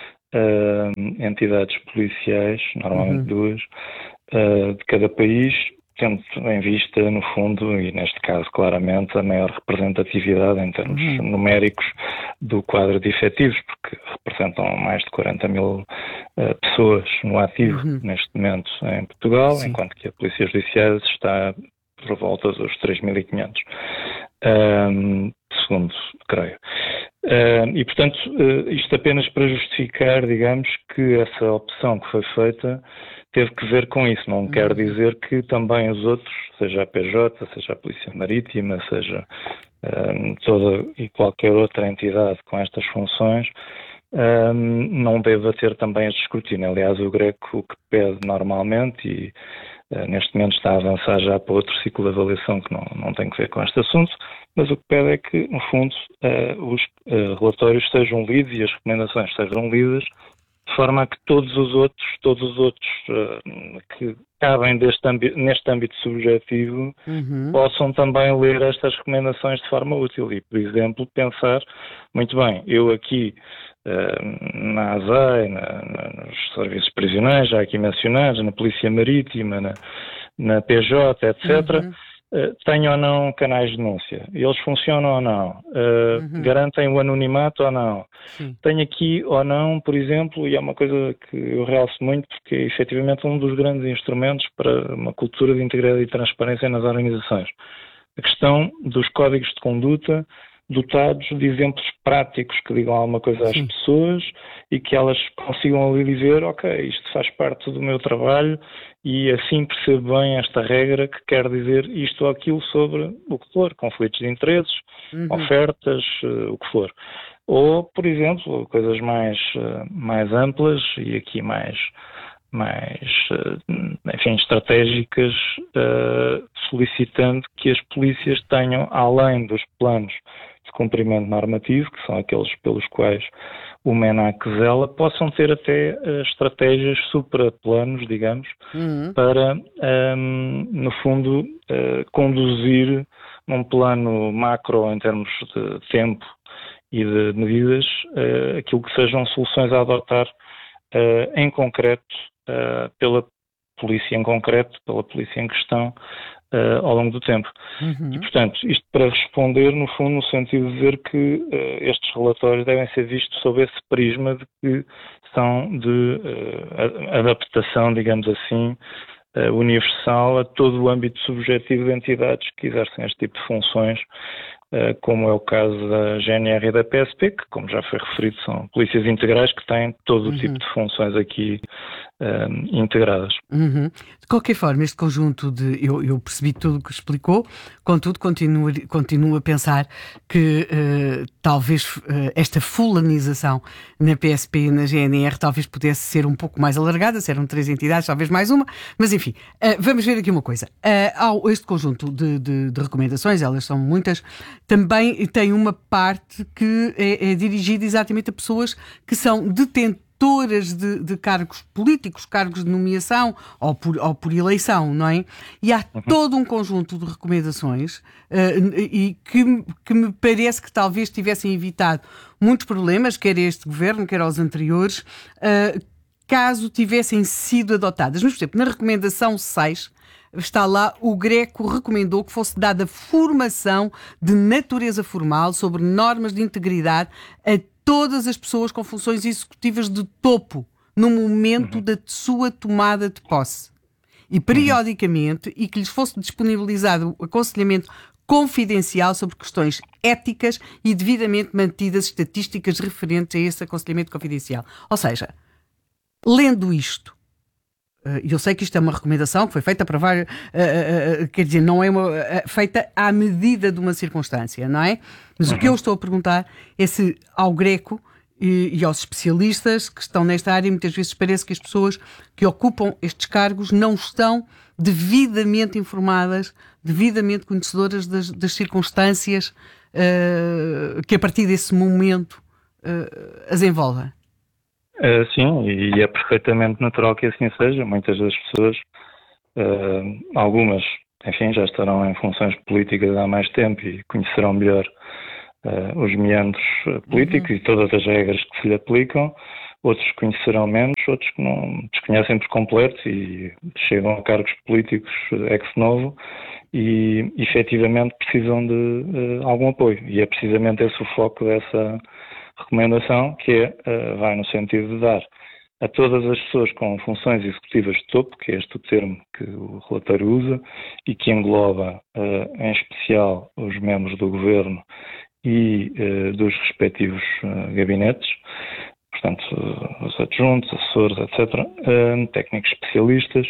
uh, entidades policiais, normalmente uhum. duas, uh, de cada país, tendo em vista, no fundo, e neste caso claramente, a maior representatividade em termos uhum. numéricos do quadro de efetivos, porque representam mais de quarenta mil uh, pessoas no ativo uhum. neste momento em Portugal, Sim. enquanto que a Polícia Judiciária está por volta dos três mil e quinhentos. Um, segundo, creio. Um, e, portanto, uh, isto apenas para justificar, digamos, que essa opção que foi feita teve que ver com isso. Não quer dizer que também os outros, seja a P J, seja a Polícia Marítima, seja um, toda e qualquer outra entidade com estas funções, um, não deva ter também este escrutínio. Aliás, o Greco o que pede normalmente, e Uh, neste momento está a avançar já para outro ciclo de avaliação que não, não tem que ver com este assunto, mas o que pede é que, no fundo, uh, os uh, relatórios sejam lidos e as recomendações sejam lidas de forma a que todos os outros, todos os outros uh, que cabem deste âmbito, neste âmbito subjetivo uhum. possam também ler estas recomendações de forma útil e, por exemplo, pensar, muito bem, eu aqui uh, na A S E I, na, na, nos serviços prisionais, já aqui mencionados, na Polícia Marítima, na, na P J, etcétera, uhum. uh, tenho ou não canais de denúncia? Eles funcionam ou não? Uh, uhum. Garantem o anonimato ou não? Sim. Tenho aqui ou não, por exemplo, e é uma coisa que eu realço muito, porque é efetivamente um dos grandes instrumentos para uma cultura de integridade e transparência nas organizações. A questão dos códigos de conduta dotados de exemplos práticos que digam alguma coisa às Sim. pessoas e que elas consigam ali dizer, ok, isto faz parte do meu trabalho e assim percebo bem esta regra que quer dizer isto ou aquilo sobre o que for, conflitos de interesses, uhum. ofertas, uh, o que for. Ou, por exemplo, coisas mais, uh, mais amplas e aqui mais, mais uh, enfim, estratégicas, uh, solicitando que as polícias tenham, além dos planos de cumprimento normativo, que são aqueles pelos quais o MENAC zela, possam ter até uh, estratégias supraplanos, digamos, uhum. para, um, no fundo, uh, conduzir num plano macro em termos de tempo e de medidas, uh, aquilo que sejam soluções a adotar uh, em concreto uh, pela polícia em concreto, pela polícia em questão, uh, ao longo do tempo. Uhum. E, portanto, isto para responder, no fundo, no sentido de dizer que uh, estes relatórios devem ser vistos sob esse prisma de que são de uh, adaptação, digamos assim, uh, universal a todo o âmbito subjetivo de entidades que exercem este tipo de funções, uh, como é o caso da G N R e da P S P, que, como já foi referido, são polícias integrais que têm todo o Uhum. tipo de funções aqui uh, integradas. Uhum. De qualquer forma, este conjunto de... Eu, eu percebi tudo o que explicou, contudo, continuo, continuo a pensar que uh, talvez uh, esta fulanização na P S P e na G N R talvez pudesse ser um pouco mais alargada, se eram três entidades, talvez mais uma, mas enfim, uh, vamos ver aqui uma coisa. Uh, ao, este conjunto de, de, de recomendações, elas são muitas, também tem uma parte que é, é dirigida exatamente a pessoas que são detentores De, de cargos políticos, cargos de nomeação ou por, ou por eleição, não é? E há uhum. todo um conjunto de recomendações uh, e que, que me parece que talvez tivessem evitado muitos problemas, quer este governo, quer aos anteriores, uh, caso tivessem sido adotadas. Mas, por exemplo, na recomendação seis, está lá, o Greco recomendou que fosse dada formação de natureza formal sobre normas de integridade a todas as pessoas com funções executivas de topo no momento uhum. da sua tomada de posse. E periodicamente, uhum. e que lhes fosse disponibilizado o aconselhamento confidencial sobre questões éticas e devidamente mantidas estatísticas referentes a esse aconselhamento confidencial. Ou seja, lendo isto, e eu sei que isto é uma recomendação que foi feita para vários, uh, uh, quer dizer, não é uma, uh, feita à medida de uma circunstância, não é? Mas uhum. o que eu estou a perguntar é se ao Greco e, e aos especialistas que estão nesta área, muitas vezes parece que as pessoas que ocupam estes cargos não estão devidamente informadas, devidamente conhecedoras das, das circunstâncias uh, que a partir desse momento uh, as envolvem. Uh, sim, e é perfeitamente natural que assim seja. Muitas das pessoas, uh, algumas, enfim, já estarão em funções políticas há mais tempo e conhecerão melhor uh, os meandros políticos uhum. e todas as regras que se lhe aplicam. Outros conhecerão menos, outros que não desconhecem por completo e chegam a cargos políticos ex novo e efetivamente precisam de uh, algum apoio. E é precisamente esse o foco dessa recomendação, que é, uh, vai no sentido de dar a todas as pessoas com funções executivas de topo, que é este o termo que o relatório usa, e que engloba, uh, em especial, os membros do governo e uh, dos respectivos uh, gabinetes, portanto, uh, os adjuntos, assessores, etcétera, uh, técnicos especialistas,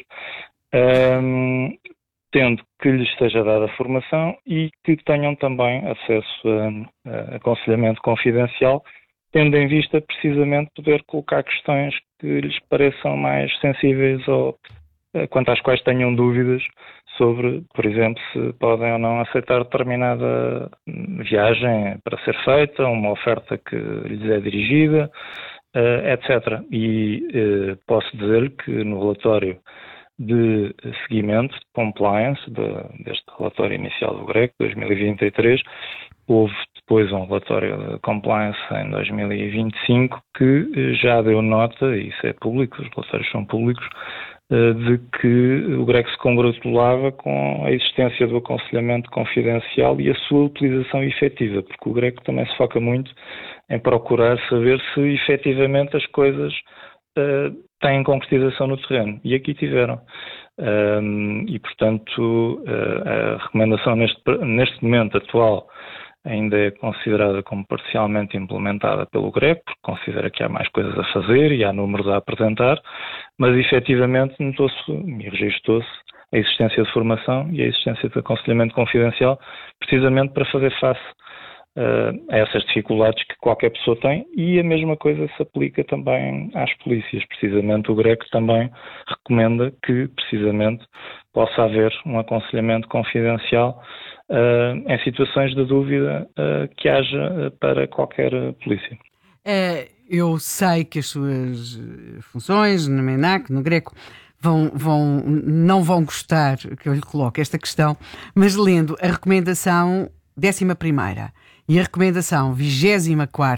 uh, tendo que lhes seja dada formação e que tenham também acesso a, a aconselhamento confidencial, tendo em vista precisamente poder colocar questões que lhes pareçam mais sensíveis ou quanto às quais tenham dúvidas sobre, por exemplo, se podem ou não aceitar determinada viagem para ser feita, uma oferta que lhes é dirigida, etcétera. E posso dizer que no relatório de seguimento, de compliance, de, deste relatório inicial do Greco, dois mil e vinte e três, houve depois um relatório de compliance em dois mil e vinte e cinco que já deu nota, e isso é público, os relatórios são públicos, de que o Greco se congratulava com a existência do aconselhamento confidencial e a sua utilização efetiva, porque o Greco também se foca muito em procurar saber se efetivamente as coisas Uh, têm concretização no terreno, e aqui tiveram. Um, e, portanto, uh, a recomendação neste, neste momento atual ainda é considerada como parcialmente implementada pelo Greco, porque considera que há mais coisas a fazer e há números a apresentar, mas efetivamente notou-se e registou-se a existência de formação e a existência de aconselhamento confidencial, precisamente para fazer face Uh, a essas dificuldades que qualquer pessoa tem, e a mesma coisa se aplica também às polícias. Precisamente o Greco também recomenda que precisamente possa haver um aconselhamento confidencial uh, em situações de dúvida uh, que haja para qualquer polícia. É, eu sei que as suas funções no MENAC, no Greco, Vão, vão, não vão gostar que eu lhe coloque esta questão, mas lendo a recomendação décima primeira e a recomendação vigésima quarta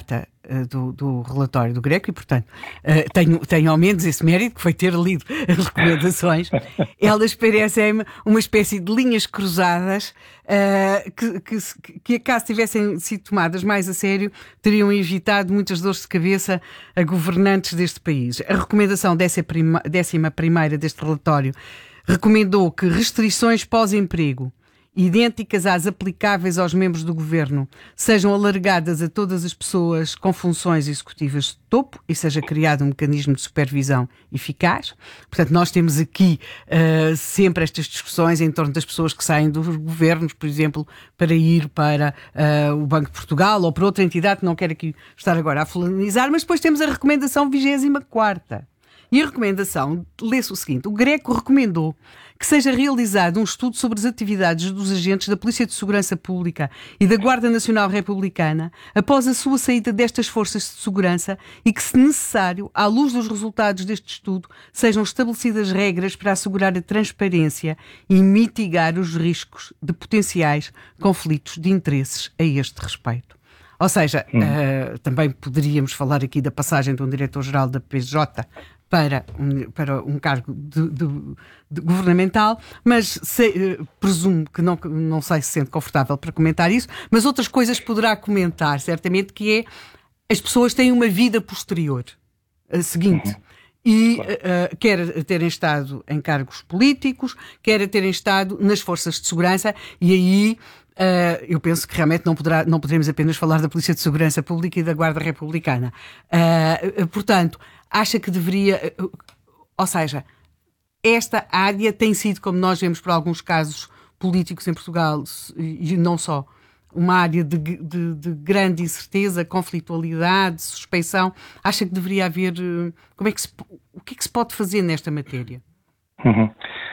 uh, do, do relatório do Greco e, portanto, uh, tenho, tenho ao menos esse mérito, que foi ter lido as recomendações. Elas parecem-me uma espécie de linhas cruzadas uh, que, que, que, acaso tivessem sido tomadas mais a sério, teriam evitado muitas dores de cabeça a governantes deste país. A recomendação décima primeira deste relatório recomendou que restrições pós-emprego idênticas às aplicáveis aos membros do governo sejam alargadas a todas as pessoas com funções executivas de topo e seja criado um mecanismo de supervisão eficaz. Portanto, nós temos aqui uh, sempre estas discussões em torno das pessoas que saem dos governos, por exemplo, para ir para uh, o Banco de Portugal ou para outra entidade que não quero aqui estar agora a fulanizar, mas depois temos a recomendação vigésima quarta. E a recomendação lê-se o seguinte: o Greco recomendou que seja realizado um estudo sobre as atividades dos agentes da Polícia de Segurança Pública e da Guarda Nacional Republicana após a sua saída destas forças de segurança e que, se necessário, à luz dos resultados deste estudo, sejam estabelecidas regras para assegurar a transparência e mitigar os riscos de potenciais conflitos de interesses a este respeito. Ou seja, hum. uh, também poderíamos falar aqui da passagem de um diretor-geral da P J para um, para um cargo de, de, de governamental, mas se, uh, presumo que não, não sei se sente confortável para comentar isso, mas outras coisas poderá comentar, certamente, que é as pessoas têm uma vida posterior, a seguinte, uhum. e uh, quer terem estado em cargos políticos, quer terem estado nas forças de segurança, e aí Uh, eu penso que realmente não, poderá, não poderemos apenas falar da Polícia de Segurança Pública e da Guarda Republicana. Uh, uh, portanto, acha que deveria... Uh, ou seja, esta área tem sido, como nós vemos por alguns casos políticos em Portugal, e não só, uma área de, de, de grande incerteza, conflitualidade, suspeição. Acha que deveria haver... Uh, como é que se, o que é que se pode fazer nesta matéria? Uhum.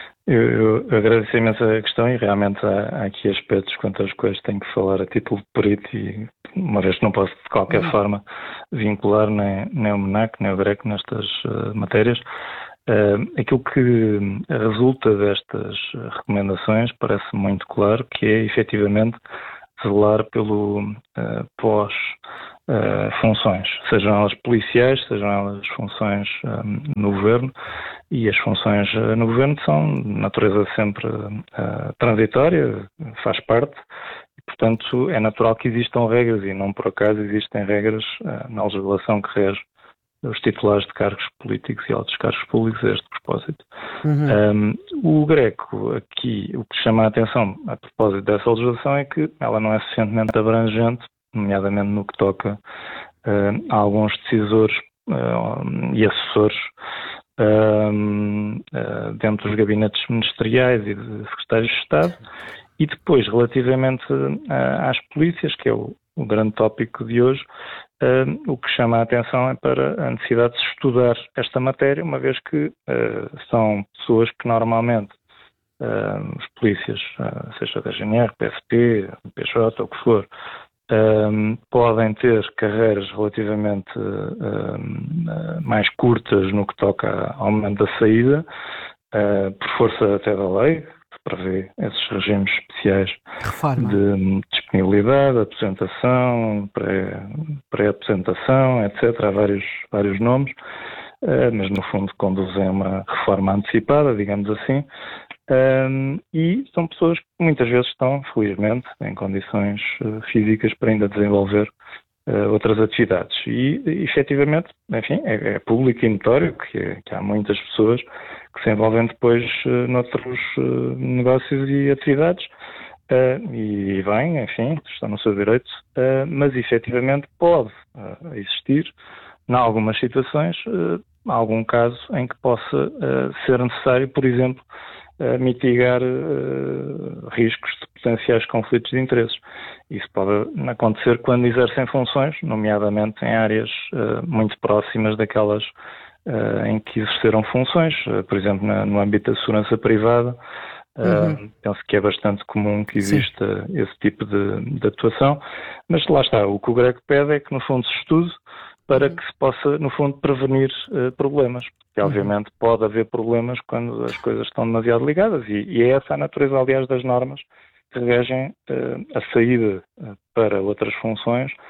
Eu, eu agradeço imenso a questão e realmente há, há aqui aspectos quanto aos quais tenho que falar a título de perito e uma vez que não posso de qualquer uhum. forma vincular nem, nem o MENAC nem o Greco nestas uh, matérias. Uh, aquilo que resulta destas recomendações parece muito claro que é efetivamente zelar pelo uh, pós Uh, funções, sejam elas policiais, sejam elas funções um, no governo, e as funções uh, no governo são de natureza sempre uh, transitória, faz parte, e portanto é natural que existam regras, e não por acaso existem regras uh, na legislação que rege os titulares de cargos políticos e altos cargos públicos a este propósito. Uhum. Um, o Greco, aqui, o que chama a atenção a propósito dessa legislação é que ela não é suficientemente abrangente, nomeadamente no que toca uh, a alguns decisores uh, e assessores uh, uh, dentro dos gabinetes ministeriais e de secretários de Estado, e depois, relativamente uh, às polícias, que é o, o grande tópico de hoje, uh, o que chama a atenção é para a necessidade de se estudar esta matéria, uma vez que uh, são pessoas que normalmente uh, os polícias, uh, seja da G N R, P S P, P J, ou o que for, Um, podem ter carreiras relativamente um, uh, mais curtas no que toca ao momento da saída, uh, por força até da lei, que prevê esses regimes especiais Reforma. de disponibilidade, aposentação, pré, pré-aposentação, etcétera. Há vários, vários nomes, uh, mas no fundo conduzem a uma reforma antecipada, digamos assim. Um, e são pessoas que muitas vezes estão, felizmente, em condições uh, físicas para ainda desenvolver uh, outras atividades. E, e, efetivamente, enfim, é, é público e notório que, que há muitas pessoas que se envolvem depois uh, noutros uh, negócios e atividades uh, e bem, enfim, estão no seu direito, uh, mas efetivamente pode uh, existir, em algumas situações, uh, algum caso em que possa uh, ser necessário, por exemplo, a mitigar uh, riscos de potenciais conflitos de interesses. Isso pode acontecer quando exercem funções, nomeadamente em áreas uh, muito próximas daquelas uh, em que exerceram funções, uh, por exemplo, na, no âmbito da segurança privada. Uh, uhum. Penso que é bastante comum que exista Sim. esse tipo de, de atuação, mas lá está, o que o Greco pede é que no fundo se estude para que se possa, no fundo, prevenir uh, problemas. Porque, obviamente, pode haver problemas quando as coisas estão demasiado ligadas. E, e é essa a natureza, aliás, das normas que regem uh, a saída uh, para outras funções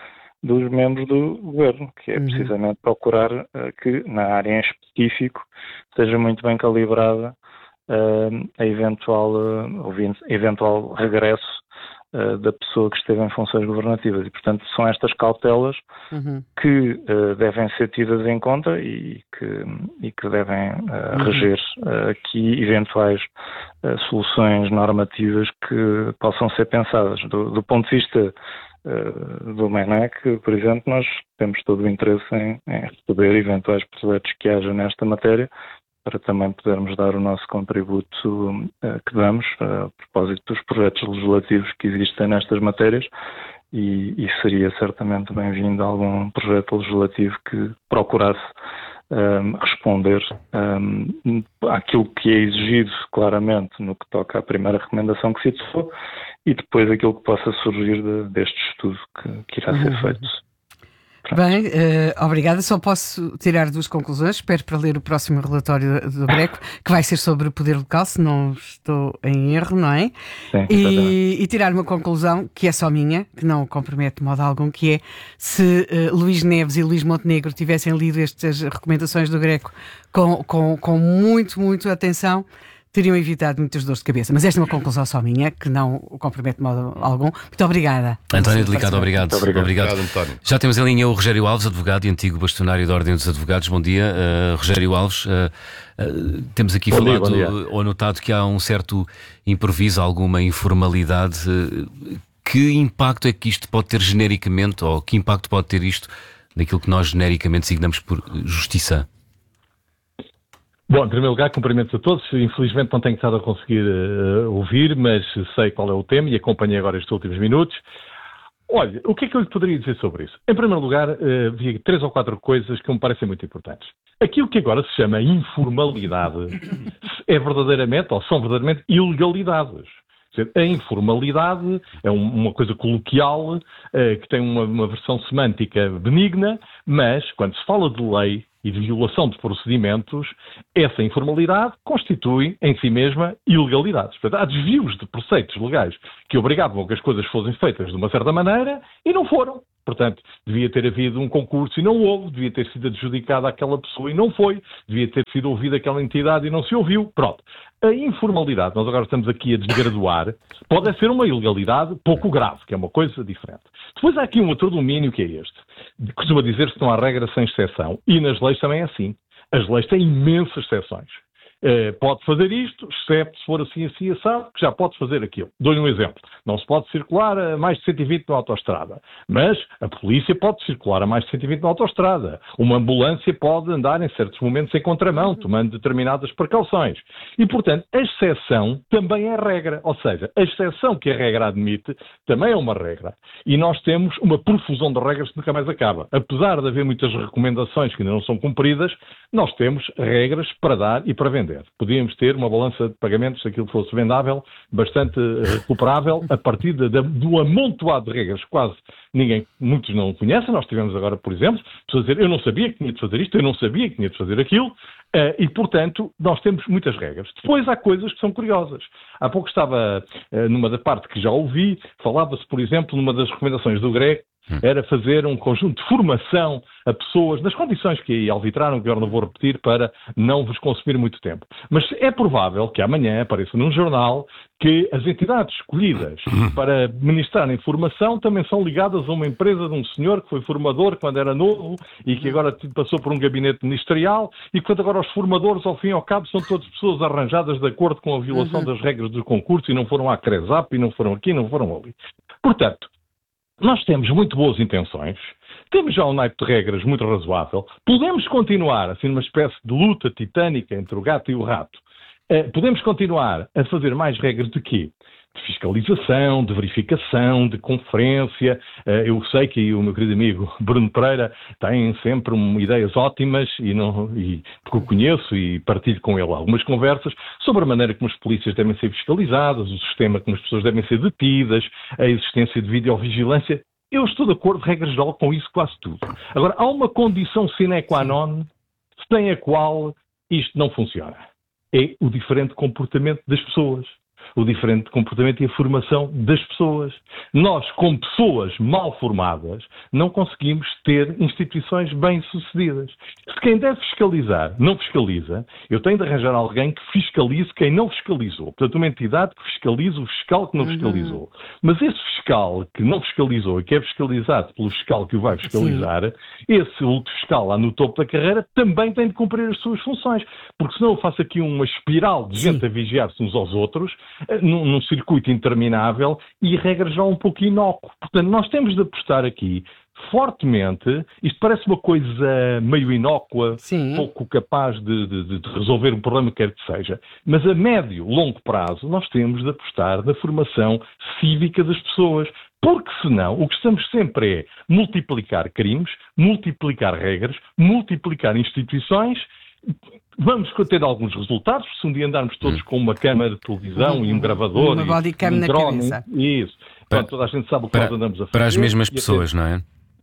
dos membros do governo, que é precisamente procurar uh, que na área em específico seja muito bem calibrada uh, a eventual, uh, eventual regresso uh, da pessoa que esteve em funções governativas. E, portanto, são estas cautelas uhum. que uh, devem ser tidas em conta e que, e que devem uh, uhum. reger uh, aqui eventuais uh, soluções normativas que possam ser pensadas. Do, do ponto de vista uh, do MENEC, por exemplo, nós temos todo o interesse em, em receber eventuais projetos que haja nesta matéria, para também podermos dar o nosso contributo uh, que damos uh, a propósito dos projetos legislativos que existem nestas matérias e, e seria certamente bem-vindo algum projeto legislativo que procurasse um, responder um, àquilo que é exigido claramente no que toca à primeira recomendação que citou e depois aquilo que possa surgir de, deste estudo que, que irá ser feito. Pronto. Bem, uh, obrigada. Só posso tirar duas conclusões. Espero para ler o próximo relatório do GRECO, que vai ser sobre o poder local, se não estou em erro, não é? Sim, e, e tirar uma conclusão, que é só minha, que não compromete de modo algum, que é se uh, Luís Neves e Luís Montenegro tivessem lido estas recomendações do GRECO com, com, com muito, muito atenção, teriam evitado muitas dores de cabeça. Mas esta é uma conclusão só minha, que não o compromete de modo algum. Muito obrigada. António Delicado, obrigado. Obrigado. obrigado. obrigado Já temos em linha o Rogério Alves, advogado e antigo bastonário da Ordem dos Advogados. Bom dia, uh, Rogério Alves. Uh, uh, temos aqui bom falado dia, dia. ou notado que há um certo improviso, alguma informalidade. Uh, que impacto é que isto pode ter genericamente, ou que impacto pode ter isto naquilo que nós genericamente designamos por justiça? Bom, em primeiro lugar, cumprimentos a todos. Infelizmente não tenho estado a conseguir uh, ouvir, mas sei qual é o tema e acompanhei agora estes últimos minutos. Olha, o que é que eu lhe poderia dizer sobre isso? Em primeiro lugar, uh, havia três ou quatro coisas que me parecem muito importantes. Aquilo que agora se chama informalidade é verdadeiramente, ou são verdadeiramente ilegalidades. A informalidade é um, uma coisa coloquial, uh, que tem uma, uma versão semântica benigna, mas quando se fala de lei e de violação de procedimentos, essa informalidade constitui em si mesma ilegalidades. Portanto, há desvios de preceitos legais que obrigavam que as coisas fossem feitas de uma certa maneira e não foram. Portanto, devia ter havido um concurso e não houve, devia ter sido adjudicada aquela pessoa e não foi, devia ter sido ouvida aquela entidade e não se ouviu. Pronto. A informalidade, nós agora estamos aqui a desgraduar, pode ser uma ilegalidade pouco grave, que é uma coisa diferente. Depois há aqui um outro domínio que é este. Costuma dizer-se que não há regra sem exceção. E nas leis também é assim. As leis têm imensas exceções. Uh, pode fazer isto, exceto se for assim, assim, assado, que já pode fazer aquilo. Dou-lhe um exemplo. Não se pode circular a mais de cento e vinte na autoestrada, mas a polícia pode circular a mais de cento e vinte na autoestrada. Uma ambulância pode andar em certos momentos em contramão, tomando determinadas precauções. E, portanto, a exceção também é regra. Ou seja, a exceção que a regra admite também é uma regra. E nós temos uma profusão de regras que nunca mais acaba. Apesar de haver muitas recomendações que ainda não são cumpridas, nós temos regras para dar e para vender. Podíamos ter uma balança de pagamentos, se aquilo fosse vendável, bastante recuperável, a partir de, de, do amontoado de regras, quase ninguém, muitos não conhecem. Nós tivemos agora, por exemplo, pessoas a dizer, eu não sabia que tinha de fazer isto, eu não sabia que tinha de fazer aquilo, uh, e, portanto, nós temos muitas regras. Depois há coisas que são curiosas. Há pouco estava, uh, numa da parte que já ouvi, falava-se, por exemplo, numa das recomendações do GRECO, era fazer um conjunto de formação a pessoas, nas condições que aí alvitraram, que eu não vou repetir para não vos consumir muito tempo. Mas é provável que amanhã apareça num jornal que as entidades escolhidas para ministrarem formação também são ligadas a uma empresa de um senhor que foi formador quando era novo e que agora passou por um gabinete ministerial e que agora os formadores, ao fim e ao cabo, são todas pessoas arranjadas de acordo com a violação uhum. das regras do concurso e não foram à CRESAP e não foram aqui, não foram ali. Portanto, nós temos muito boas intenções, temos já um naipe de regras muito razoável, podemos continuar, assim, numa espécie de luta titânica entre o gato e o rato, uh, podemos continuar a fazer mais regras de quê? De fiscalização, de verificação, de conferência. Uh, eu sei que o meu querido amigo Bruno Pereira tem sempre um, ideias ótimas, e não, e, porque o conheço e partilho com ele algumas conversas sobre a maneira como as polícias devem ser fiscalizadas, o sistema como as pessoas devem ser detidas, a existência de videovigilância. Eu estou de acordo, regra geral, com isso quase tudo. Agora, há uma condição sine qua non, sem a qual isto não funciona. É o diferente comportamento das pessoas. o diferente comportamento e a formação das pessoas. Nós, como pessoas mal formadas, não conseguimos ter instituições bem-sucedidas. Se quem deve fiscalizar não fiscaliza, eu tenho de arranjar alguém que fiscalize quem não fiscalizou. Portanto, uma entidade que fiscalize o fiscal que não fiscalizou. Mas esse fiscal que não fiscalizou e que é fiscalizado pelo fiscal que o vai fiscalizar, sim, esse outro fiscal lá no topo da carreira também tem de cumprir as suas funções. Porque senão eu faço aqui uma espiral de gente, sim, a vigiar-se uns aos outros, num, num circuito interminável e regra já um pouco inócuo. Portanto, nós temos de apostar aqui fortemente, isto parece uma coisa meio inócua, sim, pouco capaz de, de, de resolver um problema que quer que seja, mas a médio, longo prazo nós temos de apostar na formação cívica das pessoas, porque senão o que estamos sempre é multiplicar crimes, multiplicar regras, multiplicar instituições. Vamos ter alguns resultados, se um dia andarmos todos com uma câmara de televisão uhum. e um gravador uma e um na drone, cabeça. Isso. Para, toda a gente sabe o que para, nós andamos a fazer. Para as mesmas pessoas, não é?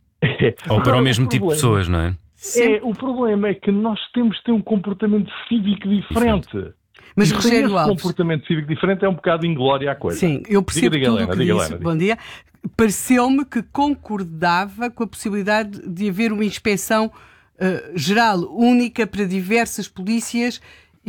É. Ou para o mesmo tipo de pessoas, não é? é? O problema é que nós temos de ter um comportamento cívico diferente. Sim. Mas, e Rogério esse Alves, comportamento cívico diferente é um bocado inglória à coisa. Sim, eu percebo diga, tudo diga, o que Helena, disse. diga, Helena, Bom dia. Pareceu-me que concordava com a possibilidade de haver uma inspeção uh, geral, única para diversas polícias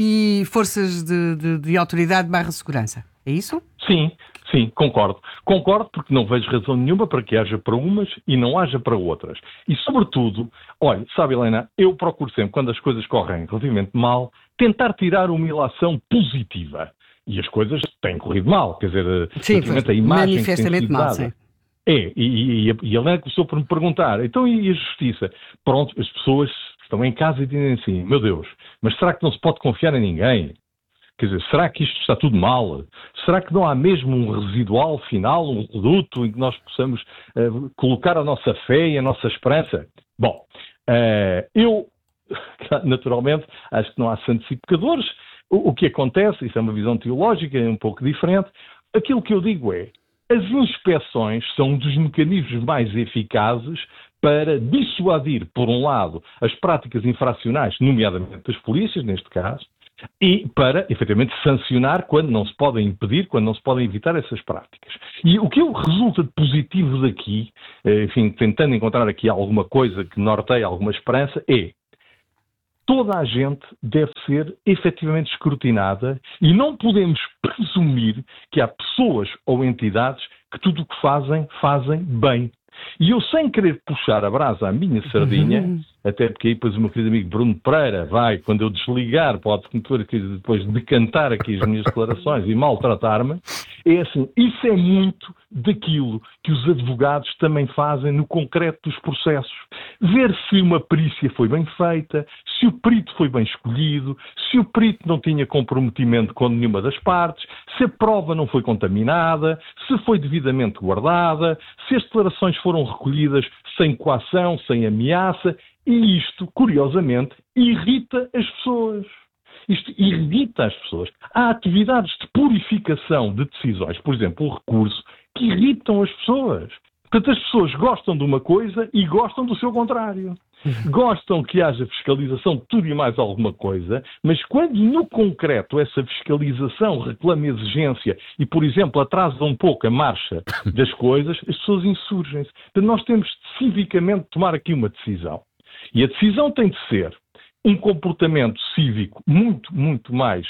e forças de, de, de autoridade barra segurança. É isso? Sim, sim, concordo. Concordo porque não vejo razão nenhuma para que haja para umas e não haja para outras. E, sobretudo, olha, sabe, Helena, eu procuro sempre, quando as coisas correm relativamente mal, tentar tirar uma ilação positiva. E as coisas têm corrido mal. Quer dizer, sim, a imagem manifestamente mal, sim. É, e, e, e a Helena começou por me perguntar, então e a justiça? Pronto, as pessoas estão em casa e dizem assim, meu Deus, mas será que não se pode confiar em ninguém? Quer dizer, será que isto está tudo mal? Será que não há mesmo um residual final, um reduto em que nós possamos uh, colocar a nossa fé e a nossa esperança? Bom, uh, eu, naturalmente, acho que não há santos e pecadores. O, o que acontece, isso é uma visão teológica, é um pouco diferente. Aquilo que eu digo é, as inspeções são um dos mecanismos mais eficazes para dissuadir, por um lado, as práticas infracionais, nomeadamente das polícias, neste caso, e para, efetivamente, sancionar quando não se podem impedir, quando não se podem evitar essas práticas. E o que resulta de positivo daqui, enfim, tentando encontrar aqui alguma coisa que norteie alguma esperança, é toda a gente deve ser efetivamente escrutinada e não podemos presumir que há pessoas ou entidades que tudo o que fazem, fazem bem. E eu, sem querer puxar a brasa à minha sardinha, uhum. até porque aí depois o meu querido amigo Bruno Pereira vai, quando eu desligar, pode depois decantar aqui as minhas declarações e maltratar-me, é assim, isso é muito daquilo que os advogados também fazem no concreto dos processos. Ver se uma perícia foi bem feita, se o perito foi bem escolhido, se o perito não tinha comprometimento com nenhuma das partes, se a prova não foi contaminada, se foi devidamente guardada, se as declarações foram recolhidas sem coação, sem ameaça, e isto, curiosamente, irrita as pessoas. Isto irrita as pessoas. Há atividades de purificação de decisões, por exemplo, o recurso, que irritam as pessoas. Portanto, as pessoas gostam de uma coisa e gostam do seu contrário. Gostam que haja fiscalização de tudo e mais alguma coisa, mas quando no concreto essa fiscalização reclama exigência e, por exemplo, atrasa um pouco a marcha das coisas, as pessoas insurgem-se. Portanto, nós temos de civicamente tomar aqui uma decisão. E a decisão tem de ser um comportamento cívico muito, muito mais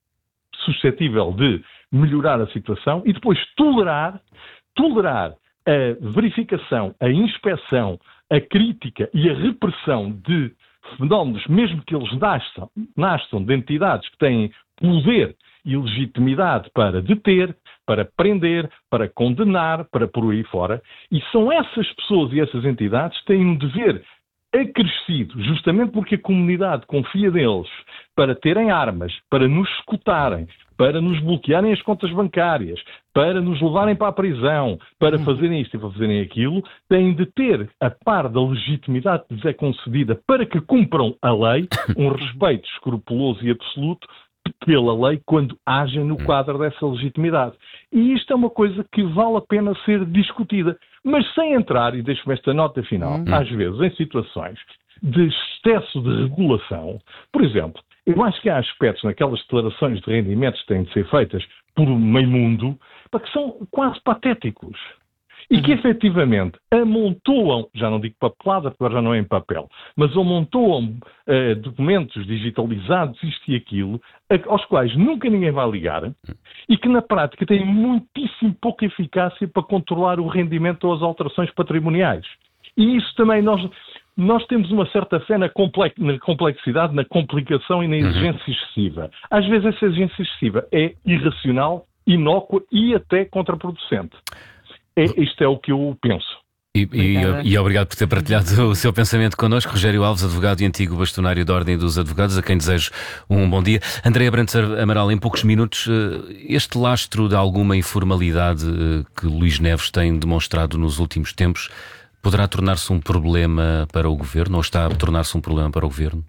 suscetível de melhorar a situação e depois tolerar, tolerar a verificação, a inspeção, a crítica e a repressão de fenómenos, mesmo que eles nasçam, nasçam de entidades que têm poder e legitimidade para deter, para prender, para condenar, para por aí fora. E são essas pessoas e essas entidades que têm um dever acrescido, justamente porque a comunidade confia neles, para terem armas, para nos escutarem, para nos bloquearem as contas bancárias, para nos levarem para a prisão, para fazerem isto e para fazerem aquilo, têm de ter, a par da legitimidade que lhes é concedida para que cumpram a lei, um respeito escrupuloso e absoluto pela lei quando agem no quadro dessa legitimidade. E isto é uma coisa que vale a pena ser discutida, mas sem entrar, e deixo-me esta nota final, uhum. às vezes em situações de excesso de regulação. Por exemplo, eu acho que há aspectos naquelas declarações de rendimentos que têm de ser feitas por meio mundo, para que são quase patéticos. E que efetivamente amontoam, já não digo papelada, porque agora já não é em papel, mas amontoam uh, documentos digitalizados, isto e aquilo, a, aos quais nunca ninguém vai ligar, e que na prática têm muitíssimo pouca eficácia para controlar o rendimento ou as alterações patrimoniais. E isso também nós, nós temos uma certa fé na, complex, na complexidade, na complicação e na exigência excessiva. Às vezes essa exigência excessiva é irracional, inócua e até contraproducente. É, isto é o que eu penso. E, e, e obrigado por ter partilhado o seu pensamento connosco. Rogério Alves, advogado e antigo bastonário da Ordem dos Advogados, a quem desejo um bom dia. Andréa Abrantes Amaral, em poucos minutos, este lastro de alguma informalidade que Luís Neves tem demonstrado nos últimos tempos poderá tornar-se um problema para o Governo, ou está a tornar-se um problema para o Governo?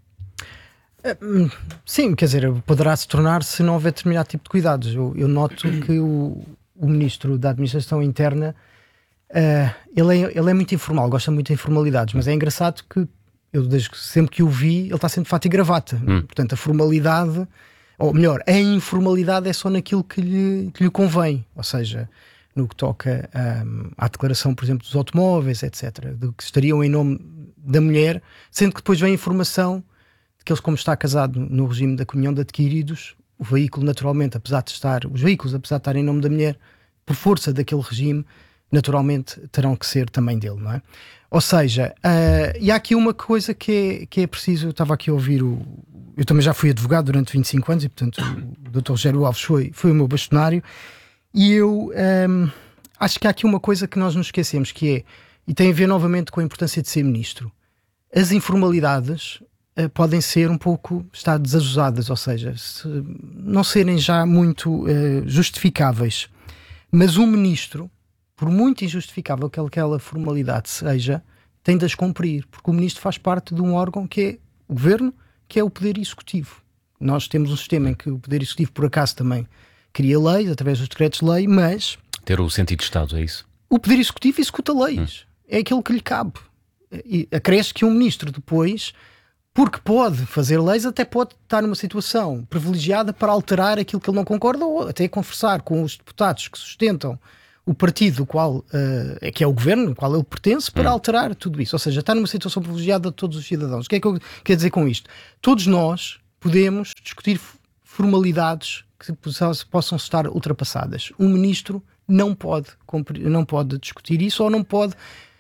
Sim, quer dizer, poderá se tornar se não houver determinado tipo de cuidados. Eu, eu noto que o o Ministro da Administração Interna, uh, ele, é, ele é muito informal, gosta muito de informalidades, mas é engraçado que eu, desde que sempre que o vi, ele está sempre de fato e gravata. Hum. Portanto, a formalidade, ou melhor, a informalidade é só naquilo que lhe, que lhe convém, ou seja, no que toca um, à declaração, por exemplo, dos automóveis, etcétera, de que estariam em nome da mulher, sendo que depois vem a informação de que eles, como está casado no regime da comunhão de adquiridos, o veículo, naturalmente, apesar de estar, os veículos, apesar de estar em nome da mulher, por força daquele regime, naturalmente terão que ser também dele, não é? Ou seja, uh, e há aqui uma coisa que é, que é preciso, eu estava aqui a ouvir, o, eu também já fui advogado durante vinte e cinco anos e, portanto, o doutor Rogério Alves foi, foi o meu bastonário, e eu um, acho que há aqui uma coisa que nós nos esquecemos, que é, e tem a ver novamente com a importância de ser ministro, as informalidades Uh, podem ser um pouco, estar desajustadas, ou seja, se não serem já muito uh, justificáveis. Mas um ministro, por muito injustificável que aquela formalidade seja, tem de as cumprir, porque o ministro faz parte de um órgão que é o Governo, que é o Poder Executivo. Nós temos um sistema em que o Poder Executivo, por acaso, também cria leis, através dos decretos-lei, mas... Ter o sentido de Estado, é isso? O Poder Executivo executa leis. Hum. É aquilo que lhe cabe. E acresce que um ministro depois... Porque pode fazer leis, até pode estar numa situação privilegiada para alterar aquilo que ele não concorda ou até conversar com os deputados que sustentam o partido do qual, uh, que é o governo, no qual ele pertence, para hum. alterar tudo isso. Ou seja, está numa situação privilegiada de todos os cidadãos. O que é que eu quero dizer com isto? Todos nós podemos discutir formalidades que possam estar ultrapassadas. Um ministro não pode, não pode discutir isso ou não pode...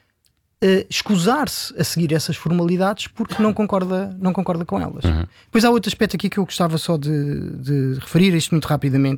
Uh, escusar-se a seguir essas formalidades porque não concorda, não concorda com elas. Uhum. Depois há outro aspecto aqui que eu gostava só de, de referir, isto muito rapidamente,